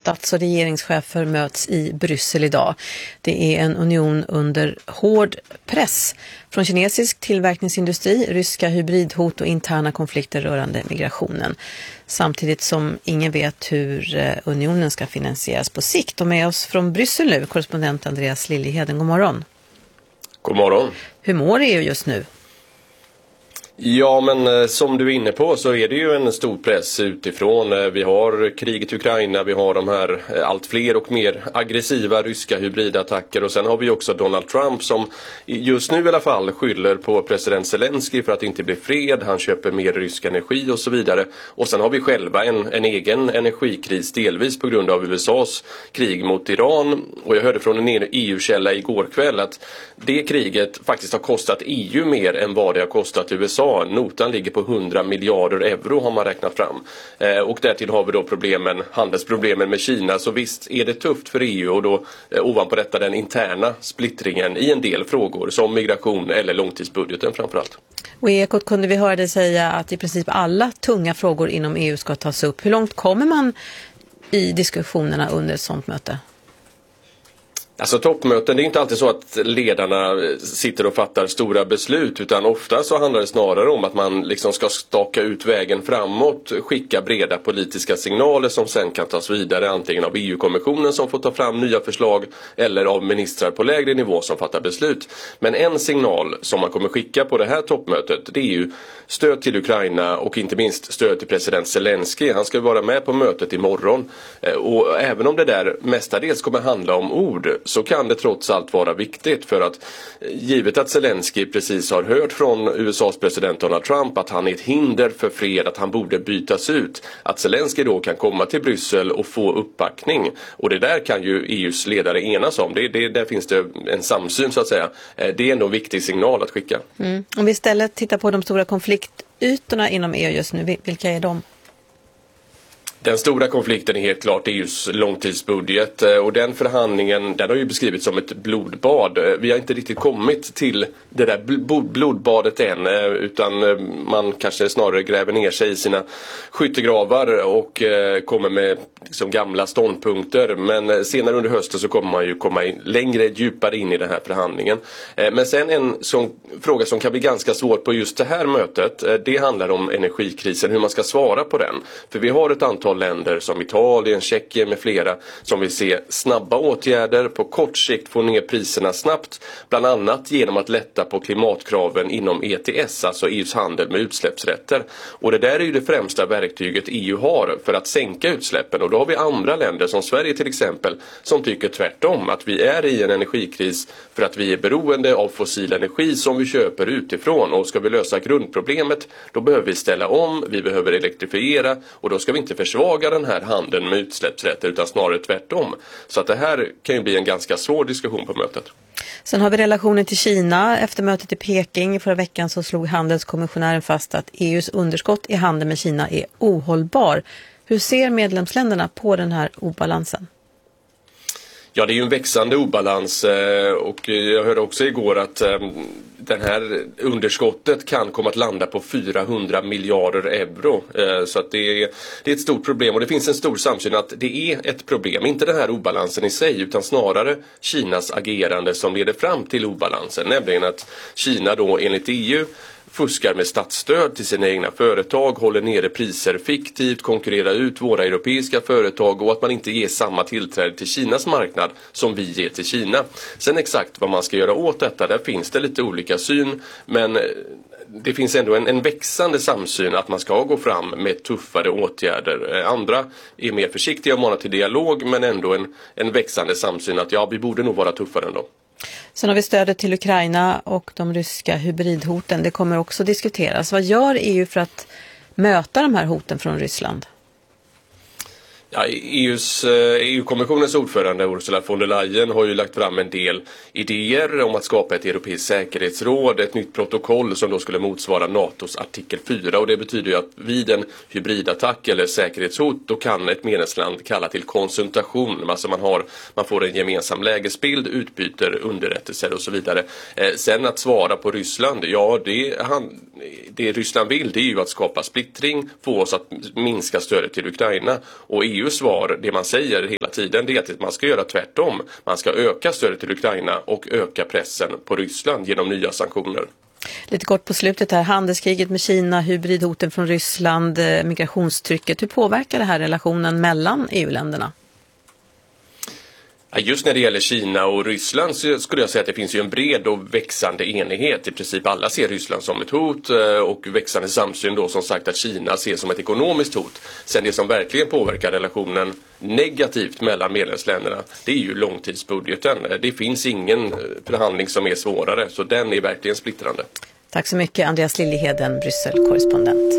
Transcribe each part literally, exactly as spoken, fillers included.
stats- och regeringschefer möts i Bryssel idag. Det är en union under hård press från kinesisk tillverkningsindustri, ryska hybridhot och interna konflikter rörande migrationen. Samtidigt som ingen vet hur unionen ska finansieras på sikt. Och med oss från Bryssel nu, korrespondent Andreas Liljeheden. God morgon. God morgon. Hur mår E U just nu? Ja, men som du är inne på så är det ju en stor press utifrån. Vi har kriget i Ukraina, vi har de här allt fler och mer aggressiva ryska hybridattacker och sen har vi också Donald Trump som just nu i alla fall skyller på president Zelensky för att det inte blir fred. Han köper mer rysk energi och så vidare. Och sen har vi själva en, en egen energikris delvis på grund av U S A:s krig mot Iran. Och jag hörde från en E U-källa igår kväll att det kriget faktiskt har kostat E U mer än vad det har kostat U S A. Notan ligger på hundra miljarder euro har man räknat fram. Eh, och därtill har vi då problemen, handelsproblemen med Kina. Så visst är det tufft för E U och då eh, ovanpå detta den interna splittringen i en del frågor som migration eller långtidsbudgeten framförallt. Och i Ekot kunde vi höra dig säga att i princip alla tunga frågor inom E U ska tas upp. Hur långt kommer man i diskussionerna under ett sådant möte? Alltså toppmöten, det är inte alltid så att ledarna sitter och fattar stora beslut utan ofta så handlar det snarare om att man liksom ska staka ut vägen framåt, skicka breda politiska signaler som sen kan tas vidare antingen av E U-kommissionen som får ta fram nya förslag eller av ministrar på lägre nivå som fattar beslut. Men en signal som man kommer skicka på det här toppmötet det är ju stöd till Ukraina och inte minst stöd till president Zelensky. Han ska vara med på mötet imorgon och även om det där mestadels kommer handla om ord så kan det trots allt vara viktigt för att givet att Zelensky precis har hört från U S A:s president Donald Trump att han är ett hinder för fred, att han borde bytas ut, att Zelensky då kan komma till Bryssel och få uppbackning. Och det där kan ju E U:s ledare enas om. Det, det, där finns det en samsyn så att säga. Det är ändå en viktig signal att skicka. Mm. Om vi istället tittar på de stora konfliktytorna inom E U just nu, vilka är de? Den stora konflikten är helt klart E U:s långtidsbudget och den förhandlingen den har ju beskrivits som ett blodbad. Vi har inte riktigt kommit till det där blodbadet än utan man kanske snarare gräver ner sig i sina skyttegravar och kommer med liksom gamla ståndpunkter. Men senare under hösten så kommer man ju komma in längre, djupare in i den här förhandlingen. Men sen en sån fråga som kan bli ganska svår på just det här mötet, det handlar om energikrisen, hur man ska svara på den. För vi har ett antal länder som Italien, Tjeckien med flera som vill se snabba åtgärder på kort sikt få ner priserna snabbt, bland annat genom att lätta på klimatkraven inom E T S, alltså E U:s handel med utsläppsrätter. Och det där är ju det främsta verktyget E U har för att sänka utsläppen och då har vi andra länder som Sverige till exempel som tycker tvärtom att vi är i en energikris för att vi är beroende av fossil energi som vi köper utifrån och ska vi lösa grundproblemet då behöver vi ställa om, vi behöver elektrifiera och då ska vi inte försvaga den här handeln med utsläppsrätter utan snarare tvärtom. Så att det här kan ju bli en ganska svår diskussion på mötet. Sen har vi relationen till Kina. Efter mötet i Peking förra veckan så slog handelskommissionären fast att E U:s underskott i handeln med Kina är ohållbar. Hur ser medlemsländerna på den här obalansen? Ja, det är ju en växande obalans och jag hörde också igår att den här underskottet kan komma att landa på fyrahundra miljarder euro. Så att det är, det är ett stort problem och det finns en stor samsyn att det är ett problem. Inte den här obalansen i sig utan snarare Kinas agerande som leder fram till obalansen. Nämligen att Kina då enligt E U fuskar med statsstöd till sina egna företag, håller nere priser fiktivt, konkurrerar ut våra europeiska företag och att man inte ger samma tillträde till Kinas marknad som vi ger till Kina. Sen exakt vad man ska göra åt detta, där finns det lite olika syn, men det finns ändå en, en växande samsyn att man ska gå fram med tuffare åtgärder. Andra är mer försiktiga och manar till dialog, men ändå en, en växande samsyn att ja, vi borde nog vara tuffare ändå. Sen har vi stödet till Ukraina och de ryska hybridhoten. Det kommer också diskuteras. Vad gör E U för att möta de här hoten från Ryssland? Ja, E U:s, E U-kommissionens ordförande Ursula von der Leyen har ju lagt fram en del idéer om att skapa ett europeiskt säkerhetsråd, ett nytt protokoll som då skulle motsvara NATOs artikel fyra, och det betyder ju att vid en hybridattack eller säkerhetshot då kan ett medlemsland kalla till konsultation, alltså man, har, man får en gemensam lägesbild, utbyter underrättelser och så vidare. Eh, sen att svara på Ryssland, ja det, han, det Ryssland vill det är ju att skapa splittring, få oss att minska stödet till Ukraina, och E U E U:s svar, det man säger hela tiden, det är att man ska göra tvärtom. Man ska öka stödet till Ukraina och öka pressen på Ryssland genom nya sanktioner. Lite kort på slutet här, handelskriget med Kina, hybridhoten från Ryssland, migrationstrycket. Hur påverkar det här relationen mellan E U-länderna? Just när det gäller Kina och Ryssland så skulle jag säga att det finns ju en bred och växande enighet. I princip alla ser Ryssland som ett hot och växande samsyn då som sagt att Kina ses som ett ekonomiskt hot. Sen det som verkligen påverkar relationen negativt mellan medlemsländerna, det är ju långtidsbudgeten. Det finns ingen förhandling som är svårare, så den är verkligen splittrande. Tack så mycket, Andreas Liljeheden, Bryssel-korrespondent.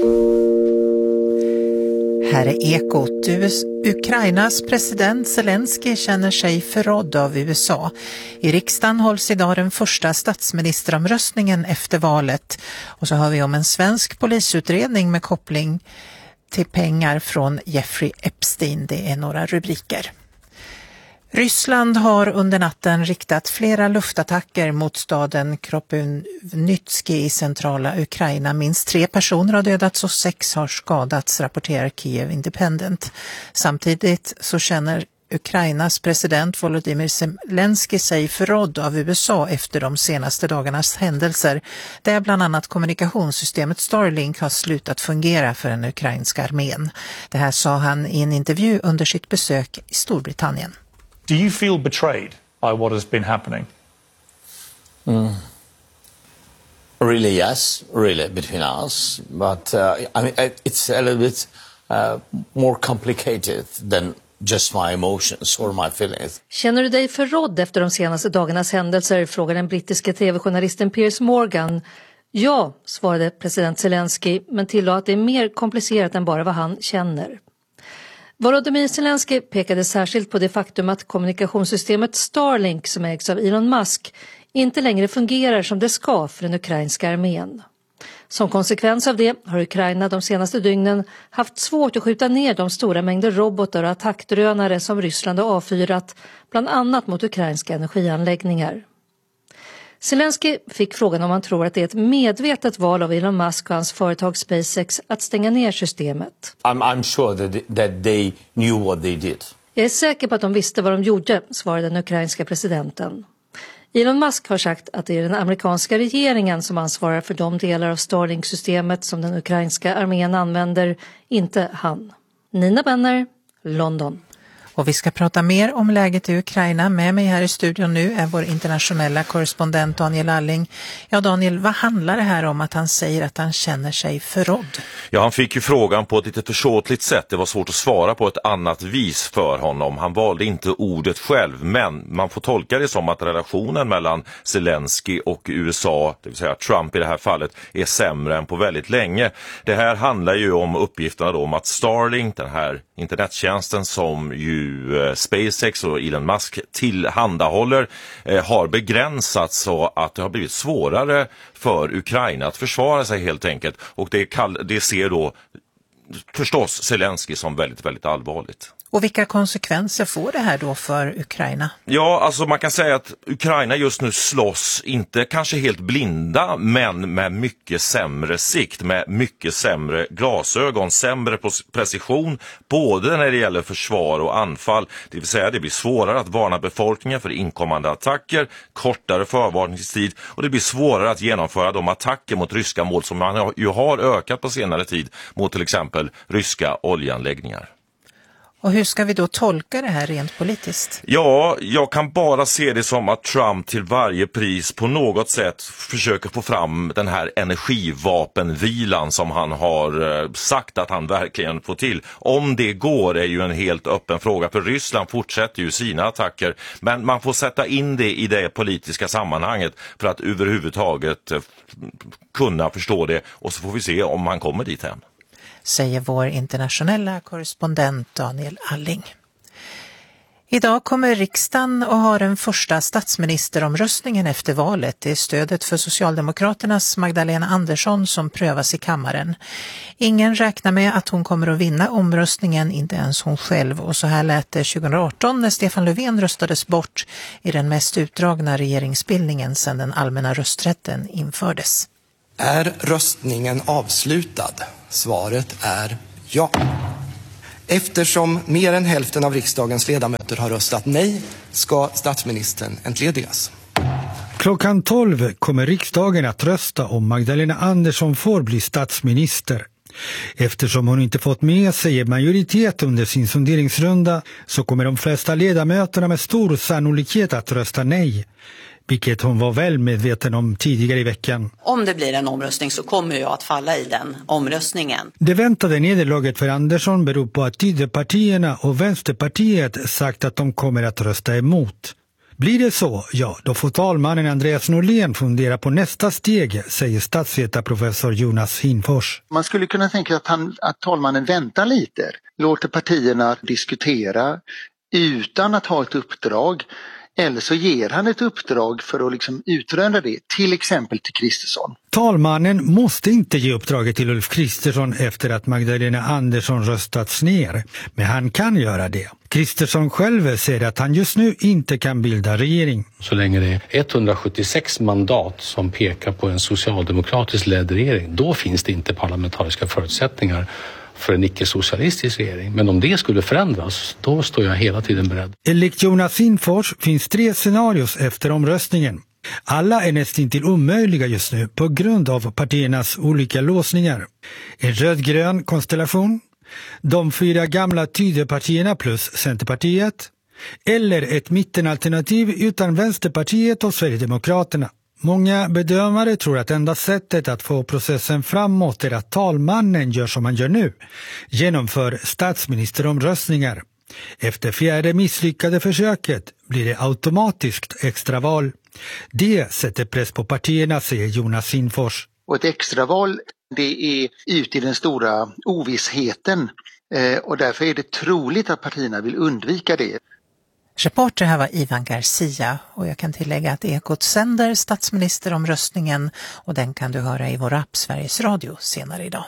Här är Ekot. Ukrainas president Zelensky känner sig förrådd av U S A. I riksdagen hålls idag den första statsministeromröstningen efter valet. Och så hör vi om en svensk polisutredning med koppling till pengar från Jeffrey Epstein. Det är några rubriker. Ryssland har under natten riktat flera luftattacker mot staden Kropyvnytski i centrala Ukraina. Minst tre personer har dödats och sex har skadats, rapporterar Kiev Independent. Samtidigt så känner Ukrainas president Volodymyr Zelensky sig förrådd av U S A efter de senaste dagarnas händelser, där bland annat kommunikationssystemet Starlink har slutat fungera för den ukrainska armén. Det här sa han i en intervju under sitt besök i Storbritannien. Do you feel betrayed by what has been happening? Mm. Really, yes, really, between us. But uh, I mean, it's a little bit uh, more complicated than just my emotions or my feelings. Känner du dig förrådd efter de senaste dagarnas händelser, frågar den brittiska tv-journalisten Piers Morgan. Ja, svarade president Zelensky, men tillade att det är mer komplicerat än bara vad han känner. Volodymyr Zelensky pekade särskilt på det faktum att kommunikationssystemet Starlink, som ägs av Elon Musk, inte längre fungerar som det ska för den ukrainska armén. Som konsekvens av det har Ukraina de senaste dygnen haft svårt att skjuta ner de stora mängder robotar och attackdrönare som Ryssland har avfyrat, bland annat mot ukrainska energianläggningar. Zelensky fick frågan om han tror att det är ett medvetet val av Elon Musk och hans företag SpaceX att stänga ner systemet. I'm, I'm sure that, that they knew what they did. Jag är säker på att de visste vad de gjorde, svarade den ukrainska presidenten. Elon Musk har sagt att det är den amerikanska regeringen som ansvarar för de delar av Starlink-systemet som den ukrainska armén använder, inte han. Nina Benner, London. Och vi ska prata mer om läget i Ukraina. Med mig här i studion nu är vår internationella korrespondent Daniel Alling. Ja Daniel, vad handlar det här om att han säger att han känner sig förrådd? Ja, han fick ju frågan på ett lite försåtligt sätt. Det var svårt att svara på ett annat vis för honom. Han valde inte ordet själv, men man får tolka det som att relationen mellan Zelensky och U S A, det vill säga Trump i det här fallet, är sämre än på väldigt länge. Det här handlar ju om uppgifterna då om att Starlink, den här internettjänsten som ju SpaceX och Elon Musk tillhandahåller, eh, har begränsats så att det har blivit svårare för Ukraina att försvara sig helt enkelt. Och det, kall- det ser då förstås Zelensky som väldigt, väldigt allvarligt. Och vilka konsekvenser får det här då för Ukraina? Ja, alltså man kan säga att Ukraina just nu slåss, inte kanske helt blinda, men med mycket sämre sikt, med mycket sämre glasögon, sämre precision, både när det gäller försvar och anfall. Det vill säga det blir svårare att varna befolkningen för inkommande attacker, kortare förvarningstid, och det blir svårare att genomföra de attacker mot ryska mål som man ju har ökat på senare tid mot till exempel ryska oljeanläggningar. Och hur ska vi då tolka det här rent politiskt? Ja, jag kan bara se det som att Trump till varje pris på något sätt försöker få fram den här energivapenvilan som han har sagt att han verkligen får till. Om det går är ju en helt öppen fråga, för Ryssland fortsätter ju sina attacker. Men man får sätta in det i det politiska sammanhanget för att överhuvudtaget kunna förstå det, och så får vi se om han kommer dit än. Säger vår internationella korrespondent Daniel Alling. Idag kommer riksdagen att ha den första statsministeromröstningen efter valet. Det är stödet för Socialdemokraternas Magdalena Andersson som prövas i kammaren. Ingen räknar med att hon kommer att vinna omröstningen, inte ens hon själv. Och så här lät det tjugohundraarton när Stefan Löfven röstades bort i den mest utdragna regeringsbildningen sedan den allmänna rösträtten infördes. Är röstningen avslutad? Svaret är ja. Eftersom mer än hälften av riksdagens ledamöter har röstat nej ska statsministern entledigas. Klockan tolv kommer riksdagen att rösta om Magdalena Andersson får bli statsminister. Eftersom hon inte fått med sig en majoritet under sin sonderingsrunda så kommer de flesta ledamöterna med stor sannolikhet att rösta nej, vilket hon var väl medveten om tidigare i veckan. Om det blir en omröstning så kommer jag att falla i den omröstningen. Det väntade nederlaget för Andersson beror på att Tidöpartierna och Vänsterpartiet sagt att de kommer att rösta emot. Blir det så, ja, då får talmannen Andreas Norlén fundera på nästa steg, säger statsvetarprofessor Jonas Hinfors. Man skulle kunna tänka att, han, att talmannen väntar lite, låter partierna diskutera utan att ha ett uppdrag. Eller så ger han ett uppdrag för att liksom utröna det, till exempel till Kristersson. Talmannen måste inte ge uppdraget till Ulf Kristersson efter att Magdalena Andersson röstats ner, men han kan göra det. Kristersson själv säger att han just nu inte kan bilda regering. Så länge det är etthundrasjuttiosex mandat som pekar på en socialdemokratisk ledd regering, då finns det inte parlamentariska förutsättningar för en icke-socialistisk regering. Men om det skulle förändras, då står jag hela tiden beredd. Enligt Jonas Hinfors finns tre scenarios efter omröstningen. Alla är nästintill omöjliga just nu på grund av partiernas olika låsningar. En rödgrön konstellation, de fyra gamla Tidöpartierna plus Centerpartiet, eller ett mittenalternativ utan Vänsterpartiet och Sverigedemokraterna. Många bedömare tror att enda sättet att få processen framåt är att talmannen gör som han gör nu, genomför statsministeromröstningar. Efter fjärde misslyckade försöket blir det automatiskt extraval. Det sätter press på partierna, säger Jonas Hinfors. Och ett extraval, det är ute i den stora ovissheten eh, och därför är det troligt att partierna vill undvika det. Reporter här var Ivan Garcia och jag kan tillägga att Ekot sänder statsministeromröstningen och den kan du höra i vår app Sveriges Radio senare idag.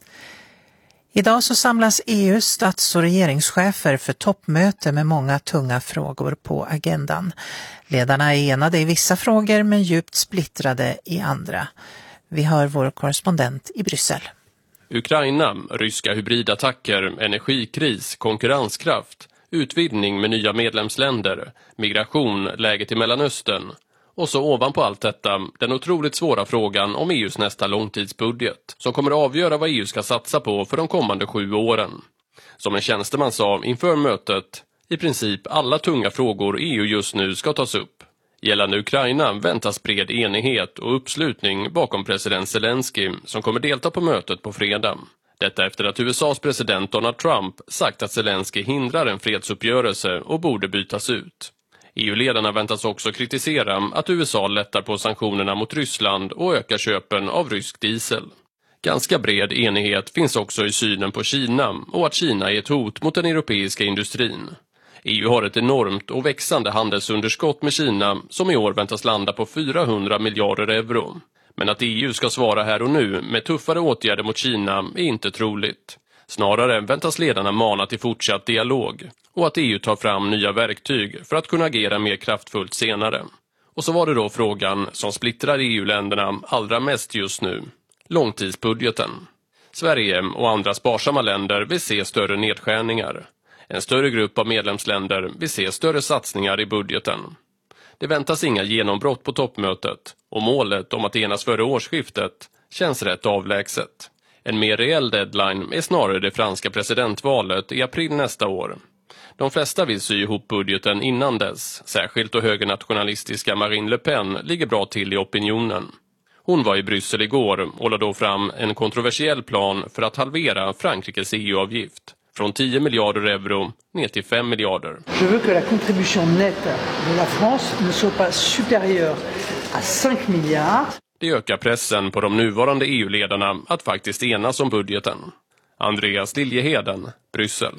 Idag så samlas E U:s stats- och regeringschefer för toppmöte med många tunga frågor på agendan. Ledarna är enade i vissa frågor men djupt splittrade i andra. Vi hör vår korrespondent i Bryssel. Ukraina, ryska hybridattacker, energikris, konkurrenskraft, utvidgning med nya medlemsländer, migration, läget i Mellanöstern och så ovanpå allt detta den otroligt svåra frågan om E U:s nästa långtidsbudget som kommer att avgöra vad E U ska satsa på för de kommande sju åren. Som en tjänsteman sa inför mötet, i princip alla tunga frågor E U just nu ska tas upp. Gällande Ukraina väntas bred enighet och uppslutning bakom president Zelensky som kommer delta på mötet på fredag. Detta efter att U S A:s president Donald Trump sagt att Zelensky hindrar en fredsuppgörelse och borde bytas ut. E U-ledarna väntas också kritisera att U S A lättar på sanktionerna mot Ryssland och ökar köpen av rysk diesel. Ganska bred enighet finns också i synen på Kina och att Kina är ett hot mot den europeiska industrin. E U har ett enormt och växande handelsunderskott med Kina som i år väntas landa på fyrahundra miljarder euro. Men att E U ska svara här och nu med tuffare åtgärder mot Kina är inte troligt. Snarare väntas ledarna mana till fortsatt dialog och att E U tar fram nya verktyg för att kunna agera mer kraftfullt senare. Och så var det då frågan som splittrar E U-länderna allra mest just nu. Långtidsbudgeten. Sverige och andra sparsamma länder vill se större nedskärningar. En större grupp av medlemsländer vill se större satsningar i budgeten. Det väntas inga genombrott på toppmötet och målet om att enas före årsskiftet känns rätt avlägset. En mer reell deadline är snarare det franska presidentvalet i april nästa år. De flesta vill sy ihop budgeten innan dess, särskilt då högernationalistiska Marine Le Pen ligger bra till i opinionen. Hon var i Bryssel igår och lade då fram en kontroversiell plan för att halvera Frankrikes E U-avgift. Från tio miljarder euro ner till fem miljarder. Je veux que la contribution nette de la France ne soit pas supérieure à cinq milliards. Det ökar pressen på de nuvarande E U-ledarna att faktiskt enas om budgeten. Andreas Liljeheden, Bryssel.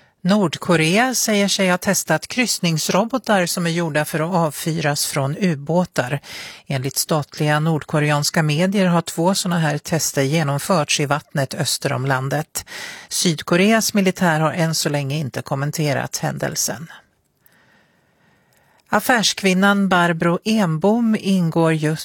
Nordkorea säger sig ha testat kryssningsrobotar som är gjorda för att avfyras från ubåtar. Enligt statliga nordkoreanska medier har två sådana här tester genomförts i vattnet öster om landet. Sydkoreas militär har än så länge inte kommenterat händelsen. Affärskvinnan Barbro Enbom ingår just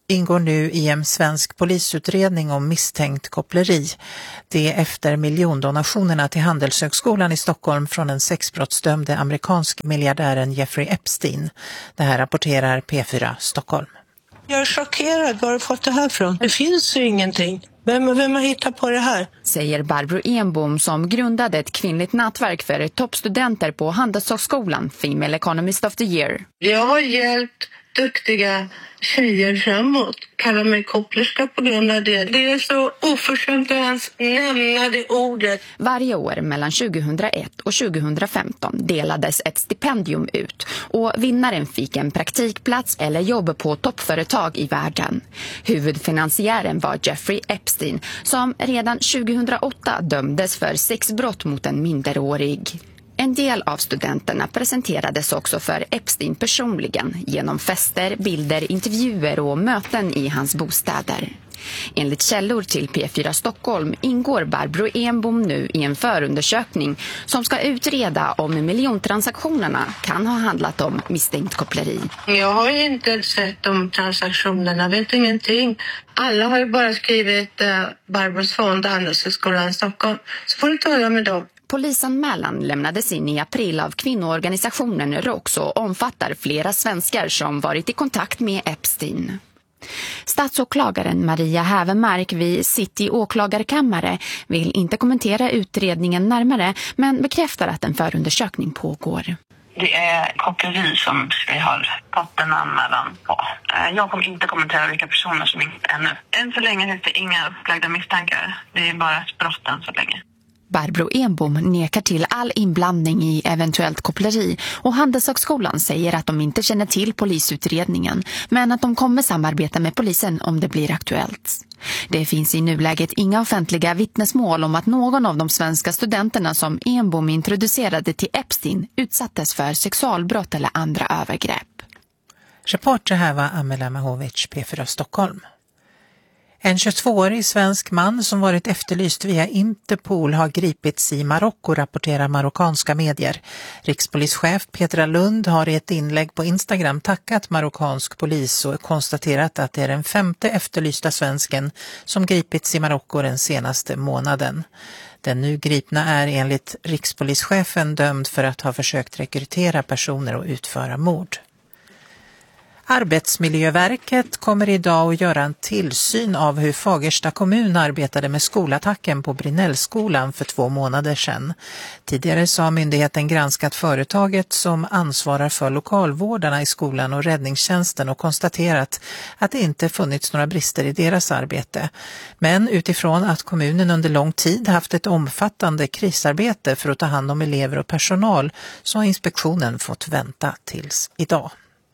ingår nu i en svensk polisutredning om misstänkt koppleri. Det är efter miljondonationerna till Handelshögskolan i Stockholm från den sexbrottsdömde amerikansk miljardären Jeffrey Epstein. Det här rapporterar P fyra Stockholm. Jag är chockerad. Var har du fått det här från? Det finns ju ingenting. Vem, vem har hittat på det här? Säger Barbro Enbom som grundade ett kvinnligt nätverk för toppstudenter på Handelshögskolan, Female Economist of the Year. Jag har hjälpt duktiga tjejer framåt. Kallar mig kopplerska på grund av det. Det är så oförskämt att ens nämna det ordet. Varje år mellan tjugohundraett och tjugohundrafemton delades ett stipendium ut och vinnaren fick en praktikplats eller jobb på toppföretag i världen. Huvudfinansiären var Jeffrey Epstein som redan tjugohundraåtta dömdes för sexbrott mot en minderårig. En del av studenterna presenterades också för Epstein personligen genom fester, bilder, intervjuer och möten i hans bostäder. Enligt källor till P fyra Stockholm ingår Barbro Enbom nu i en förundersökning som ska utreda om miljontransaktionerna kan ha handlat om misstänkt koppleri. Jag har ju inte sett de transaktionerna, vet ingenting. Alla har ju bara skrivit uh, Barbros fond, Handelshögskolan i Stockholm. Så får du tala med dem. Polisanmälan lämnades in i april av kvinnoorganisationen ROX och omfattar flera svenskar som varit i kontakt med Epstein. Statsåklagaren Maria Hävermark vid City åklagarkammare vill inte kommentera utredningen närmare men bekräftar att en förundersökning pågår. Det är koppleri som vi har fått en anmälan på. Jag kommer inte kommentera vilka personer som inte ännu. Än så länge finns det inga upplagda misstankar. Det är bara ett brott än så länge. Barbro Enbom nekar till all inblandning i eventuellt koppleri och Handelshögskolan säger att de inte känner till polisutredningen men att de kommer samarbeta med polisen om det blir aktuellt. Det finns i nuläget inga offentliga vittnesmål om att någon av de svenska studenterna som Enbom introducerade till Epstein utsattes för sexualbrott eller andra övergrepp. Reporter här var Amela Mahovic, P fyra Stockholm. En tjugotvåårig svensk man som varit efterlyst via Interpol har gripits i Marocko, rapporterar marockanska medier. Rikspolischef Petra Lund har i ett inlägg på Instagram tackat marockansk polis och konstaterat att det är den femte efterlysta svensken som gripits i Marocko den senaste månaden. Den nu gripna är enligt rikspolischefen dömd för att ha försökt rekrytera personer och utföra mord. Arbetsmiljöverket kommer idag att göra en tillsyn av hur Fagersta kommun arbetade med skolattacken på Brinnellskolan för två månader sedan. Tidigare så har myndigheten granskat företaget som ansvarar för lokalvårdarna i skolan och räddningstjänsten och konstaterat att det inte funnits några brister i deras arbete. Men utifrån att kommunen under lång tid haft ett omfattande krisarbete för att ta hand om elever och personal så har inspektionen fått vänta tills idag.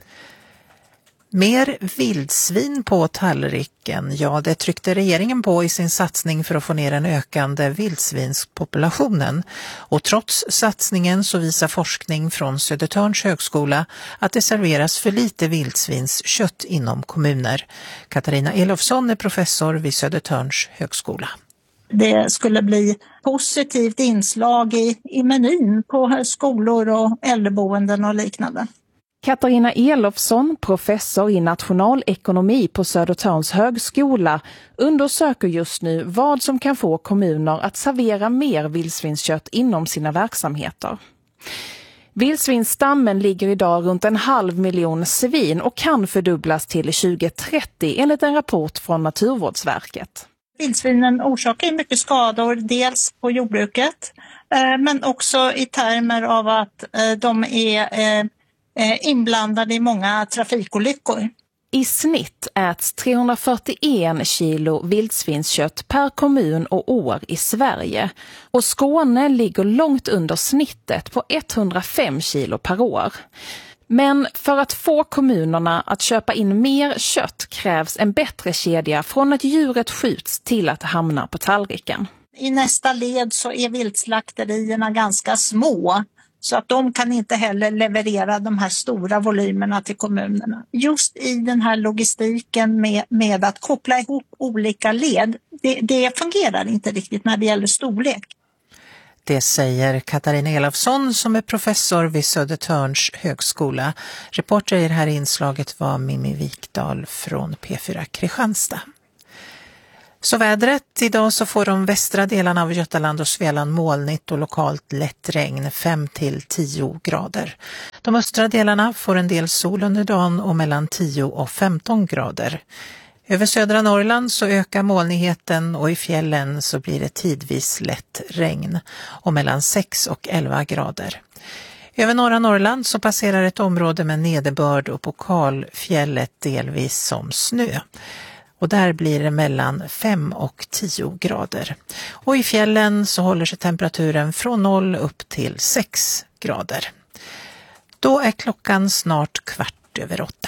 Mer vildsvin på tallriken, ja det tryckte regeringen på i sin satsning för att få ner den ökande vildsvinspopulationen. Och trots satsningen så visar forskning från Södertörns högskola att det serveras för lite vildsvinskött inom kommuner. Katarina Elofsson är professor vid Södertörns högskola. Det skulle bli positivt inslag i, i menyn på skolor och äldreboenden och liknande. Katarina Elofsson, professor i nationalekonomi på Södertörns högskola, undersöker just nu vad som kan få kommuner att servera mer vildsvinskött inom sina verksamheter. Vildsvinsstammen ligger idag runt en halv miljon svin och kan fördubblas till tjugohundratrettio enligt en rapport från Naturvårdsverket. Vildsvinen orsakar mycket skador, dels på jordbruket men också i termer av att de är inblandade i många trafikolyckor. I snitt äts trehundrafyrtioen kilo vildsvinskött per kommun och år i Sverige. Och Skåne ligger långt under snittet på etthundrafem kilo per år. Men för att få kommunerna att köpa in mer kött krävs en bättre kedja från att djuret skjuts till att hamna på tallriken. I nästa led så är viltslakterierna ganska små. Så att de kan inte heller leverera de här stora volymerna till kommunerna. Just i den här logistiken med, med att koppla ihop olika led, det, det fungerar inte riktigt när det gäller storlek. Det säger Katarina Elofsson som är professor vid Södertörns högskola. Reporter i det här inslaget var Mimmi Wikdahl från P fyra Kristianstad. Så vädret, idag så får de västra delarna av Götaland och Svealand molnigt och lokalt lätt regn, fem till tio grader. De östra delarna får en del sol under dagen och mellan tio och femton grader. Över södra Norrland så ökar molnigheten och i fjällen så blir det tidvis lätt regn och mellan sex och elva grader. Över norra Norrland så passerar ett område med nederbörd och på kalfjället delvis som snö. Och där blir det mellan fem och tio grader. Och i fjällen så håller sig temperaturen från noll upp till sex grader. Då är klockan snart kvart över åtta.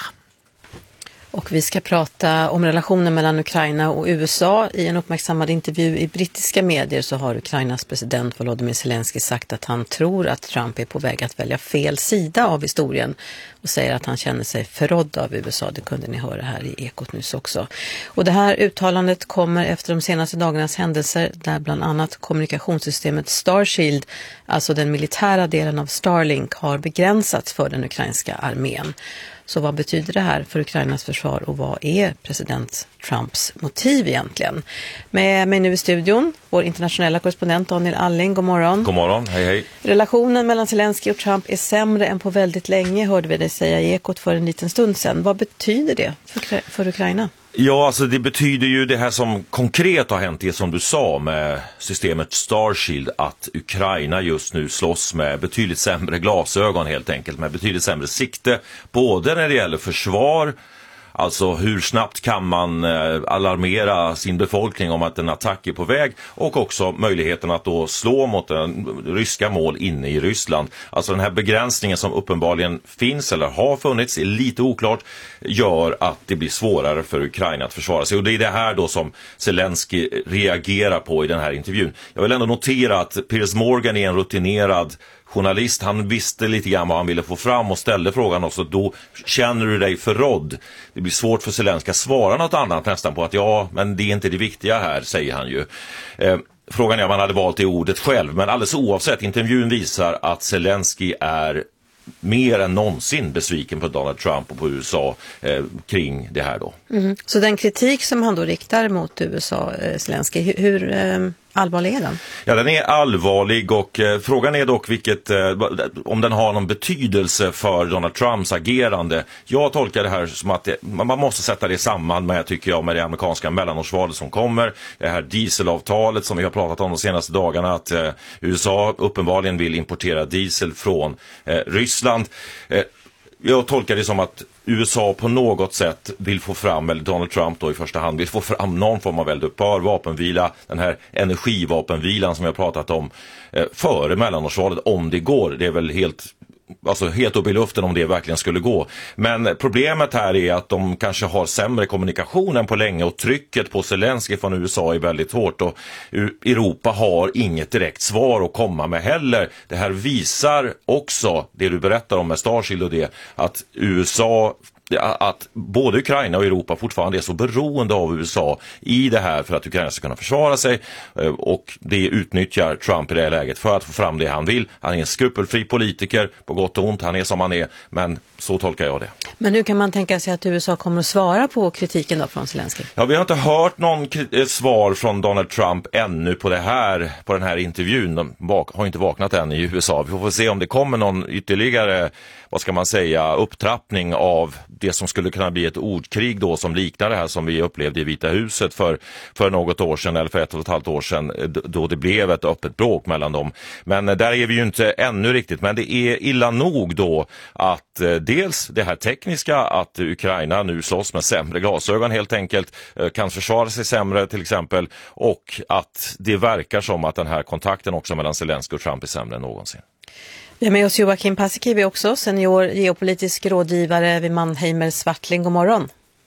Och vi ska prata om relationen mellan Ukraina och U S A. I en uppmärksammad intervju i brittiska medier så har Ukrainas president Volodymyr Zelensky sagt att han tror att Trump är på väg att välja fel sida av historien och säger att han känner sig förrådd av U S A. Det kunde ni höra här i Ekot nyss också. Och det här uttalandet kommer efter de senaste dagarnas händelser där bland annat kommunikationssystemet Starshield, alltså den militära delen av Starlink, har begränsats för den ukrainska armén. Så vad betyder det här för Ukrainas försvar och vad är president Trumps motiv egentligen? Med mig nu i studion, vår internationella korrespondent Daniel Alling, god morgon. God morgon, hej hej. Relationen mellan Zelensky och Trump är sämre än på väldigt länge, hörde vi dig säga i Ekot för en liten stund sedan. Vad betyder det för, för Ukraina? Ja, alltså det betyder ju det här som konkret har hänt, det som du sa med systemet Starshield, att Ukraina just nu slåss med betydligt sämre glasögon helt enkelt, med betydligt sämre sikte, både när det gäller försvar, alltså hur snabbt kan man alarmera sin befolkning om att en attack är på väg, och också möjligheten att då slå mot en ryska mål inne i Ryssland. Alltså den här begränsningen som uppenbarligen finns eller har funnits, är lite oklart, gör att det blir svårare för Ukraina att försvara sig. Och det är det här då som Zelensky reagerar på i den här intervjun. Jag vill ändå notera att Piers Morgan är en rutinerad journalist. Han visste lite grann vad han ville få fram och ställde frågan också. Då känner du dig förrådd. Det blir svårt för Zelensky att svara något annat nästan på att ja, men det är inte det viktiga här, säger han ju. Eh, frågan är om han hade valt det ordet själv, men alldeles oavsett, intervjun visar att Zelensky är mer än någonsin besviken på Donald Trump och på U S A eh, kring det här då. Mm. Så den kritik som han då riktar mot U S A, eh, Zelensky, hur, hur eh, allvarlig är den? Ja, den är allvarlig, och eh, frågan är dock vilket, eh, om den har någon betydelse för Donald Trumps agerande. Jag tolkar det här som att det, man måste sätta det samman med, tycker jag, med det amerikanska mellanårsvalet som kommer. Det här dieselavtalet som vi har pratat om de senaste dagarna, att eh, U S A uppenbarligen vill importera diesel från eh, Ryssland. Eh, jag tolkar det som att U S A på något sätt vill få fram, eller Donald Trump då i första hand, vill få fram någon form av eldupphör, vapenvila, den här energivapenvilan som jag pratat om eh, före mellanårsvalet, om det går. Det är väl helt, alltså helt upp i luften om det verkligen skulle gå. Men problemet här är att de kanske har sämre kommunikation än på länge, och trycket på Zelensky från U S A är väldigt hårt, och Europa har inget direkt svar att komma med heller. Det här visar också, det du berättar om med Starshield och det, att U S A, att både Ukraina och Europa fortfarande är så beroende av U S A i det här för att Ukraina ska kunna försvara sig, och det utnyttjar Trump i det här läget för att få fram det han vill. Han är en skrupelfri politiker, på gott och ont, han är som han är, men så tolkar jag det. Men hur kan man tänka sig att U S A kommer att svara på kritiken då från Zelensky? Ja, vi har inte hört någon svar från Donald Trump ännu på det här, på den här intervjun. De har inte vaknat än i U S A. Vi får se om det kommer någon ytterligare, vad ska man säga, upptrappning av det som skulle kunna bli ett ordkrig då, som liknar det här som vi upplevde i Vita huset för, för något år sedan, eller för ett och ett halvt år sedan, då det blev ett öppet bråk mellan dem. Men där är vi ju inte ännu riktigt, men det är illa nog då att eh, dels det här tekniska, att Ukraina nu slåss med sämre glasögon helt enkelt, eh, kan försvara sig sämre till exempel, och att det verkar som att den här kontakten också mellan Zelensky och Trump är sämre än någonsin. Vi har med oss Joakim Paasikivi också, senior geopolitisk rådgivare vid Mannheimer Swartling. God morgon.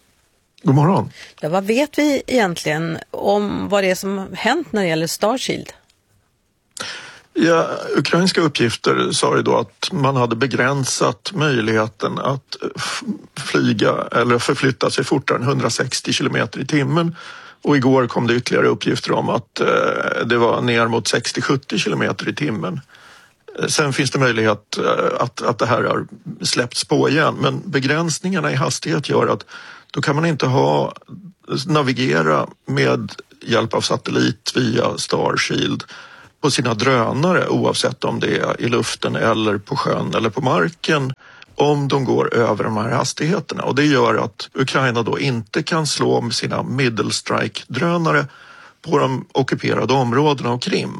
God morgon. Ja, vad vet vi egentligen om vad det är som hänt när det gäller Starshield? Ja, ukrainska uppgifter sa ju då att man hade begränsat möjligheten att flyga eller förflytta sig fortare än hundrasextio kilometer i timmen, Och igår kom det ytterligare uppgifter om att eh, det var ner mot sextio till sjuttio kilometer i timmen. Sen finns det möjlighet att, att det här har släppts på igen, men begränsningarna i hastighet gör att då kan man inte ha navigera med hjälp av satellit via Starshield på sina drönare, oavsett om det är i luften eller på sjön eller på marken, om de går över de här hastigheterna. Och det gör att Ukraina då inte kan slå med sina middle strike-drönare på de ockuperade områdena av Krim.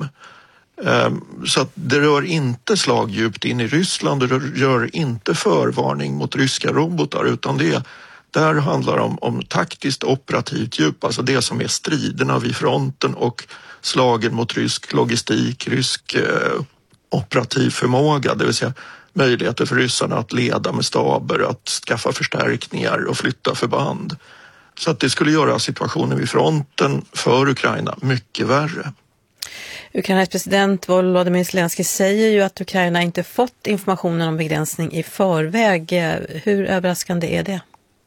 Så att det rör inte slag djupt in i Ryssland, det gör inte förvarning mot ryska robotar, utan det där handlar om, om taktiskt operativt djup, alltså det som är striderna vid fronten och slagen mot rysk logistik, rysk eh, operativ förmåga, det vill säga möjligheter för ryssarna att leda med staber, att skaffa förstärkningar och flytta förband. Så att det skulle göra situationen vid fronten för Ukraina mycket värre. Ukrainas president Volodymyr Zelensky säger ju att Ukraina inte fått informationen om begränsning i förväg. Hur överraskande är det?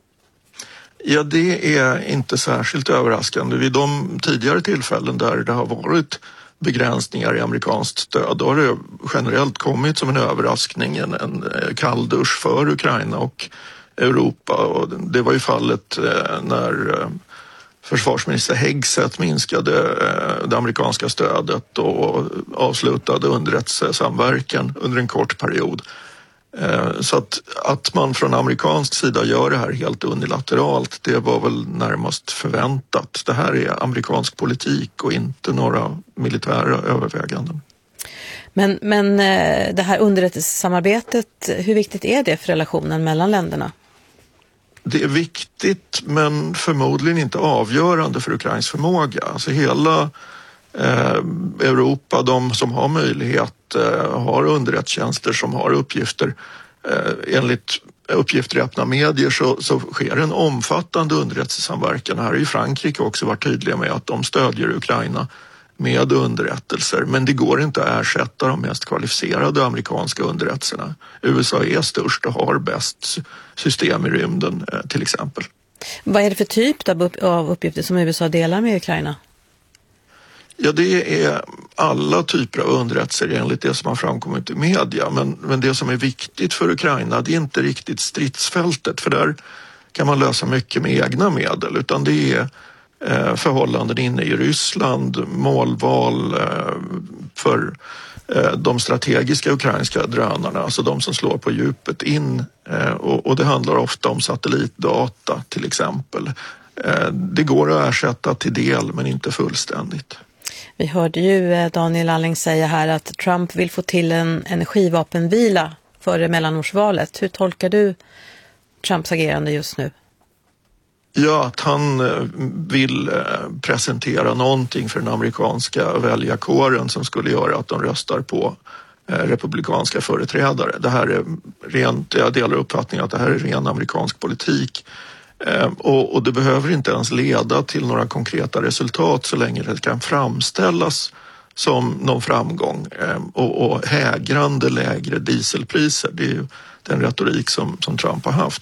Ja, det är inte särskilt överraskande. Vid de tidigare tillfällen där det har varit begränsningar i amerikanskt stöd, då har det generellt kommit som en överraskning, en, en kalldusch för Ukraina och Europa. Och det var ju fallet när försvarsminister Hegseth minskade det amerikanska stödet och avslutade underrättelsesamverkan under en kort period. Så att, att man från amerikansk sida gör det här helt unilateralt, det var väl närmast förväntat. Det här är amerikansk politik och inte några militära överväganden. Men, men det här underrättelsesamarbetet, hur viktigt är det för relationen mellan länderna? Det är viktigt, men förmodligen inte avgörande för Ukrains förmåga. Alltså hela eh, Europa, de som har möjlighet, eh, har underrättelsetjänster som har uppgifter. Eh, enligt uppgifter i öppna medier så, så sker en omfattande underrättelsesamverkan. Här har ju Frankrike också varit tydliga med att de stödjer Ukraina med underrättelser, men det går inte att ersätta de mest kvalificerade amerikanska underrättelserna. U S A är störst och har bäst system i rymden till exempel. Vad är det för typ av uppgifter som U S A delar med Ukraina? Ja, det är alla typer av underrättelser enligt det som har framkommit i media, men, men det som är viktigt för Ukraina, det är inte riktigt stridsfältet, för där kan man lösa mycket med egna medel, utan det är förhållanden inne i Ryssland, målval för de strategiska ukrainska drönarna, alltså de som slår på djupet in, och det handlar ofta om satellitdata till exempel. Det går att ersätta till del men inte fullständigt. Vi hörde ju Daniel Alling säga här att Trump vill få till en energivapenvila före mellanårsvalet. Hur tolkar du Trumps agerande just nu? Ja, att han vill presentera någonting för den amerikanska väljarkåren som skulle göra att de röstar på republikanska företrädare. Det här är rent, jag delar uppfattningen att det här är ren amerikansk politik. Och, och det behöver inte ens leda till några konkreta resultat så länge det kan framställas som någon framgång. Och, och hägrande lägre dieselpriser, det är ju den retorik som, som Trump har haft.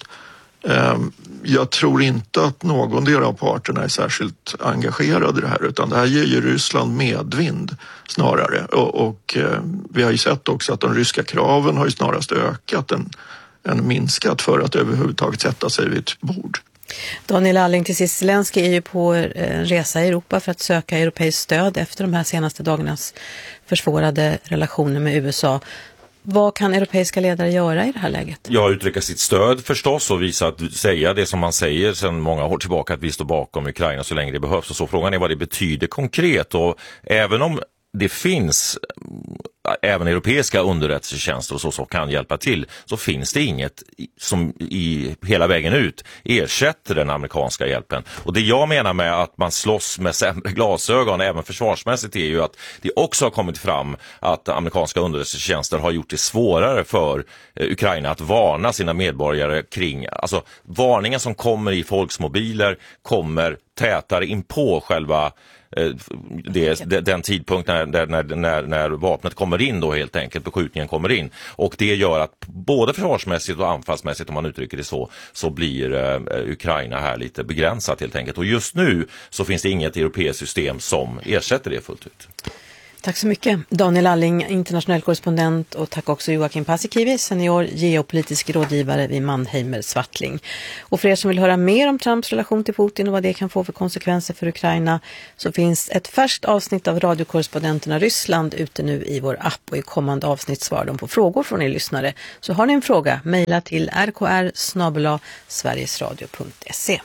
Jag tror inte att någon del av parterna är särskilt engagerad i det här, utan det här ger ju Ryssland medvind snarare. Och, och vi har ju sett också att de ryska kraven har ju snarast ökat än, än minskat för att överhuvudtaget sätta sig vid ett bord. Daniel Alling, till sist, Zelensky är ju på en resa i Europa för att söka europeiskt stöd efter de här senaste dagarnas försvårade relationer med U S A. Vad kan europeiska ledare göra i det här läget? Ja, uttrycka sitt stöd förstås och visa att säga det som man säger sedan många år tillbaka, att vi står bakom Ukraina så länge det behövs. Och så frågan är vad det betyder konkret, och även om det finns även europeiska underrättelsetjänster och så som kan hjälpa till, så finns det inget som i hela vägen ut ersätter den amerikanska hjälpen. Och det jag menar med att man slåss med sämre glasögon även försvarsmässigt är ju att det också har kommit fram att amerikanska underrättelsetjänster har gjort det svårare för Ukraina att varna sina medborgare kring, alltså varningen som kommer i folks mobiler kommer tätare in på själva det, den tidpunkt när, när, när, när vapnet kommer in då helt enkelt, beskjutningen kommer in. Och det gör att både försvarsmässigt och anfallsmässigt, om man uttrycker det så, så blir uh, Ukraina här lite begränsat helt enkelt. Och just nu så finns det inget europeiskt system som ersätter det fullt ut. Tack så mycket Daniel Alling, internationell korrespondent, och tack också Joakim Paasikivi, senior geopolitisk rådgivare vid Mannheimer Swartling. Och för er som vill höra mer om Trumps relation till Putin och vad det kan få för konsekvenser för Ukraina, så finns ett färskt avsnitt av radiokorrespondenterna Ryssland ute nu i vår app, och i kommande avsnitt svarar de på frågor från er lyssnare. Så har ni en fråga, mejla till r k r snabel-a sverigesradio punkt se.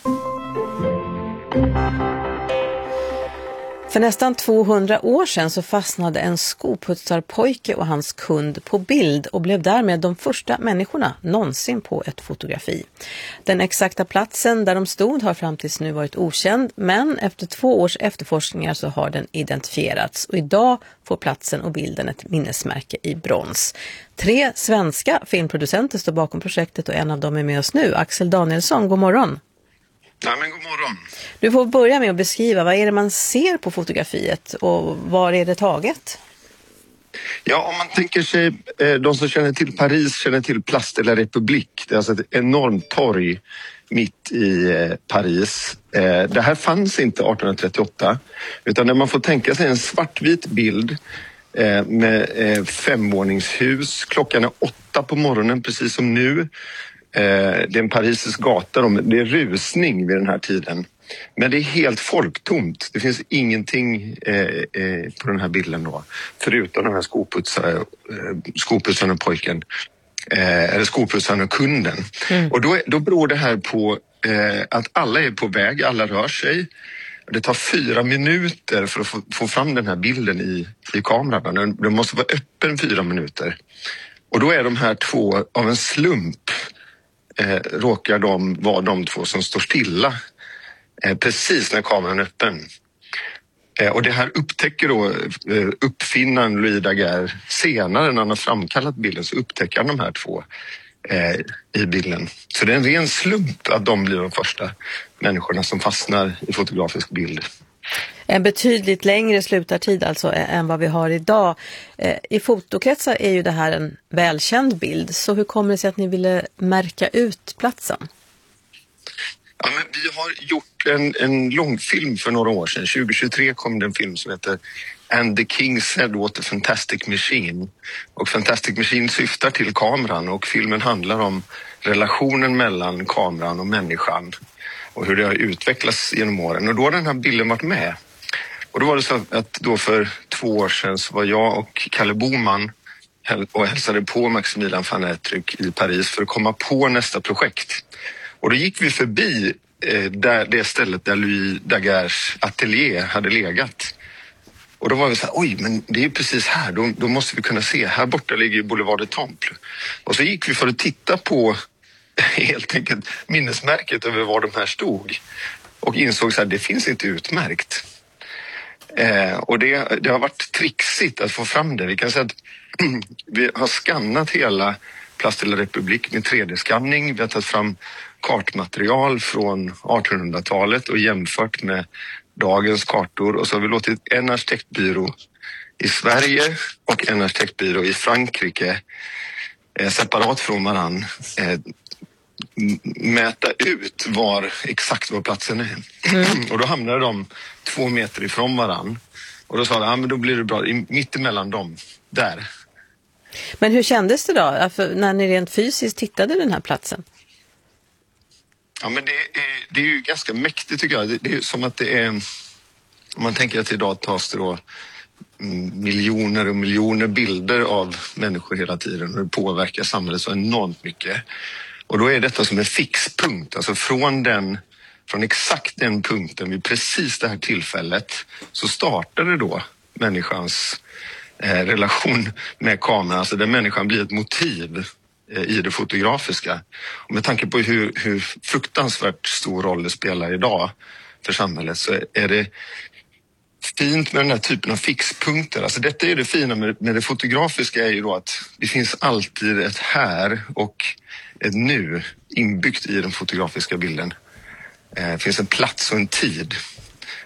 För nästan tvåhundra år sedan så fastnade en skoputsarpojke och hans kund på bild och blev därmed de första människorna någonsin på ett fotografi. Den exakta platsen där de stod har fram tills nu varit okänd, men efter två års efterforskningar så har den identifierats, och idag får platsen och bilden ett minnesmärke i brons. Tre svenska filmproducenter står bakom projektet och en av dem är med oss nu. Axel Danielsson, god morgon. Ja, men god morgon. Du får börja med att beskriva, vad är det man ser på fotografiet och var är det taget? Ja, om man tänker sig, de som känner till Paris känner till Place de la République. Det är alltså ett enormt torg mitt i Paris. Det här fanns inte arton trettioåtta, utan när man får tänka sig en svartvit bild med femvåningshus. Klockan är åtta på morgonen, precis som nu. Det är en parisisk gata, det är rusning vid den här tiden. Men det är helt folktomt. Det finns ingenting på den här bilden då. Förutom den här skoputsaren, skoputsaren och pojken. Eller skoputsaren och kunden. Mm. Och då, då beror det här på att alla är på väg, alla rör sig. Det tar fyra minuter för att få, få fram den här bilden i, i kameran. Den, den måste vara öppen fyra minuter. Och då är de här två av en slump. Eh, råkar de vara de två som står stilla eh, precis när kameran är öppen. Eh, och det här upptäcker då eh, uppfinnaren Louis Daguerre senare, när han har framkallat bilden, så upptäcker han de här två eh, i bilden. Så det är en ren slump att de blir de första människorna som fastnar i fotografisk bild. En betydligt längre slutartid alltså än vad vi har idag. I fotokretsar är ju det här en välkänd bild. Så hur kommer det sig att ni ville märka ut platsen? Ja, men vi har gjort en, en långfilm för några år sedan. tjugo tjugotre kom det en film som heter And the King Said What a Fantastic Machine. Och Fantastic Machine syftar till kameran, och filmen handlar om relationen mellan kameran och människan. Och hur det har utvecklats genom åren. Och då har den här bilden varit med. Och då var det så att då för två år sedan så var jag och Kalle Boman och hälsade på Maximilian van Etrup i Paris för att komma på nästa projekt. Och då gick vi förbi eh, där, det stället där Louis Daguerres atelier hade legat. Och då var vi så här, oj, men det är ju precis här. Då, då måste vi kunna se. Här borta ligger ju Boulevard du Temple. Och så gick vi för att titta på helt enkelt minnesmärket över var de här stod. Och insåg så här, det finns inte utmärkt. Eh, och det, det har varit trixigt att få fram det. Vi kan säga att vi har skannat hela Place de la République med tre D-skanning. Vi har tagit fram kartmaterial från artonhundratalet och jämfört med dagens kartor. Och så har vi låtit en arkitektbyrå i Sverige och en arkitektbyrå i Frankrike eh, separat från varann eh, mäta ut var exakt var platsen är. Mm. Och då hamnade de två meter ifrån varann. Och då sa de, ja men då blir det bra, mitt emellan dem, där. Men hur kändes det då, alltså, när ni rent fysiskt tittade den här platsen? Ja, men det är, det är ju ganska mäktigt tycker jag. Det, det är som att det är, om man tänker att idag tas det då miljoner och miljoner bilder av människor hela tiden och det påverkar samhället så enormt mycket. Och då är detta som en fixpunkt, alltså från den, från exakt den punkten vid precis det här tillfället så startade då människans eh, relation med kameran, alltså där människan blir ett motiv eh, i det fotografiska. Och med tanke på hur, hur fruktansvärt stor roll det spelar idag för samhället så är det fint med den här typen av fixpunkter. Alltså detta är det fina med, med det fotografiska är ju då att det finns alltid ett här och ett nu inbyggt i den fotografiska bilden. Det finns en plats och en tid.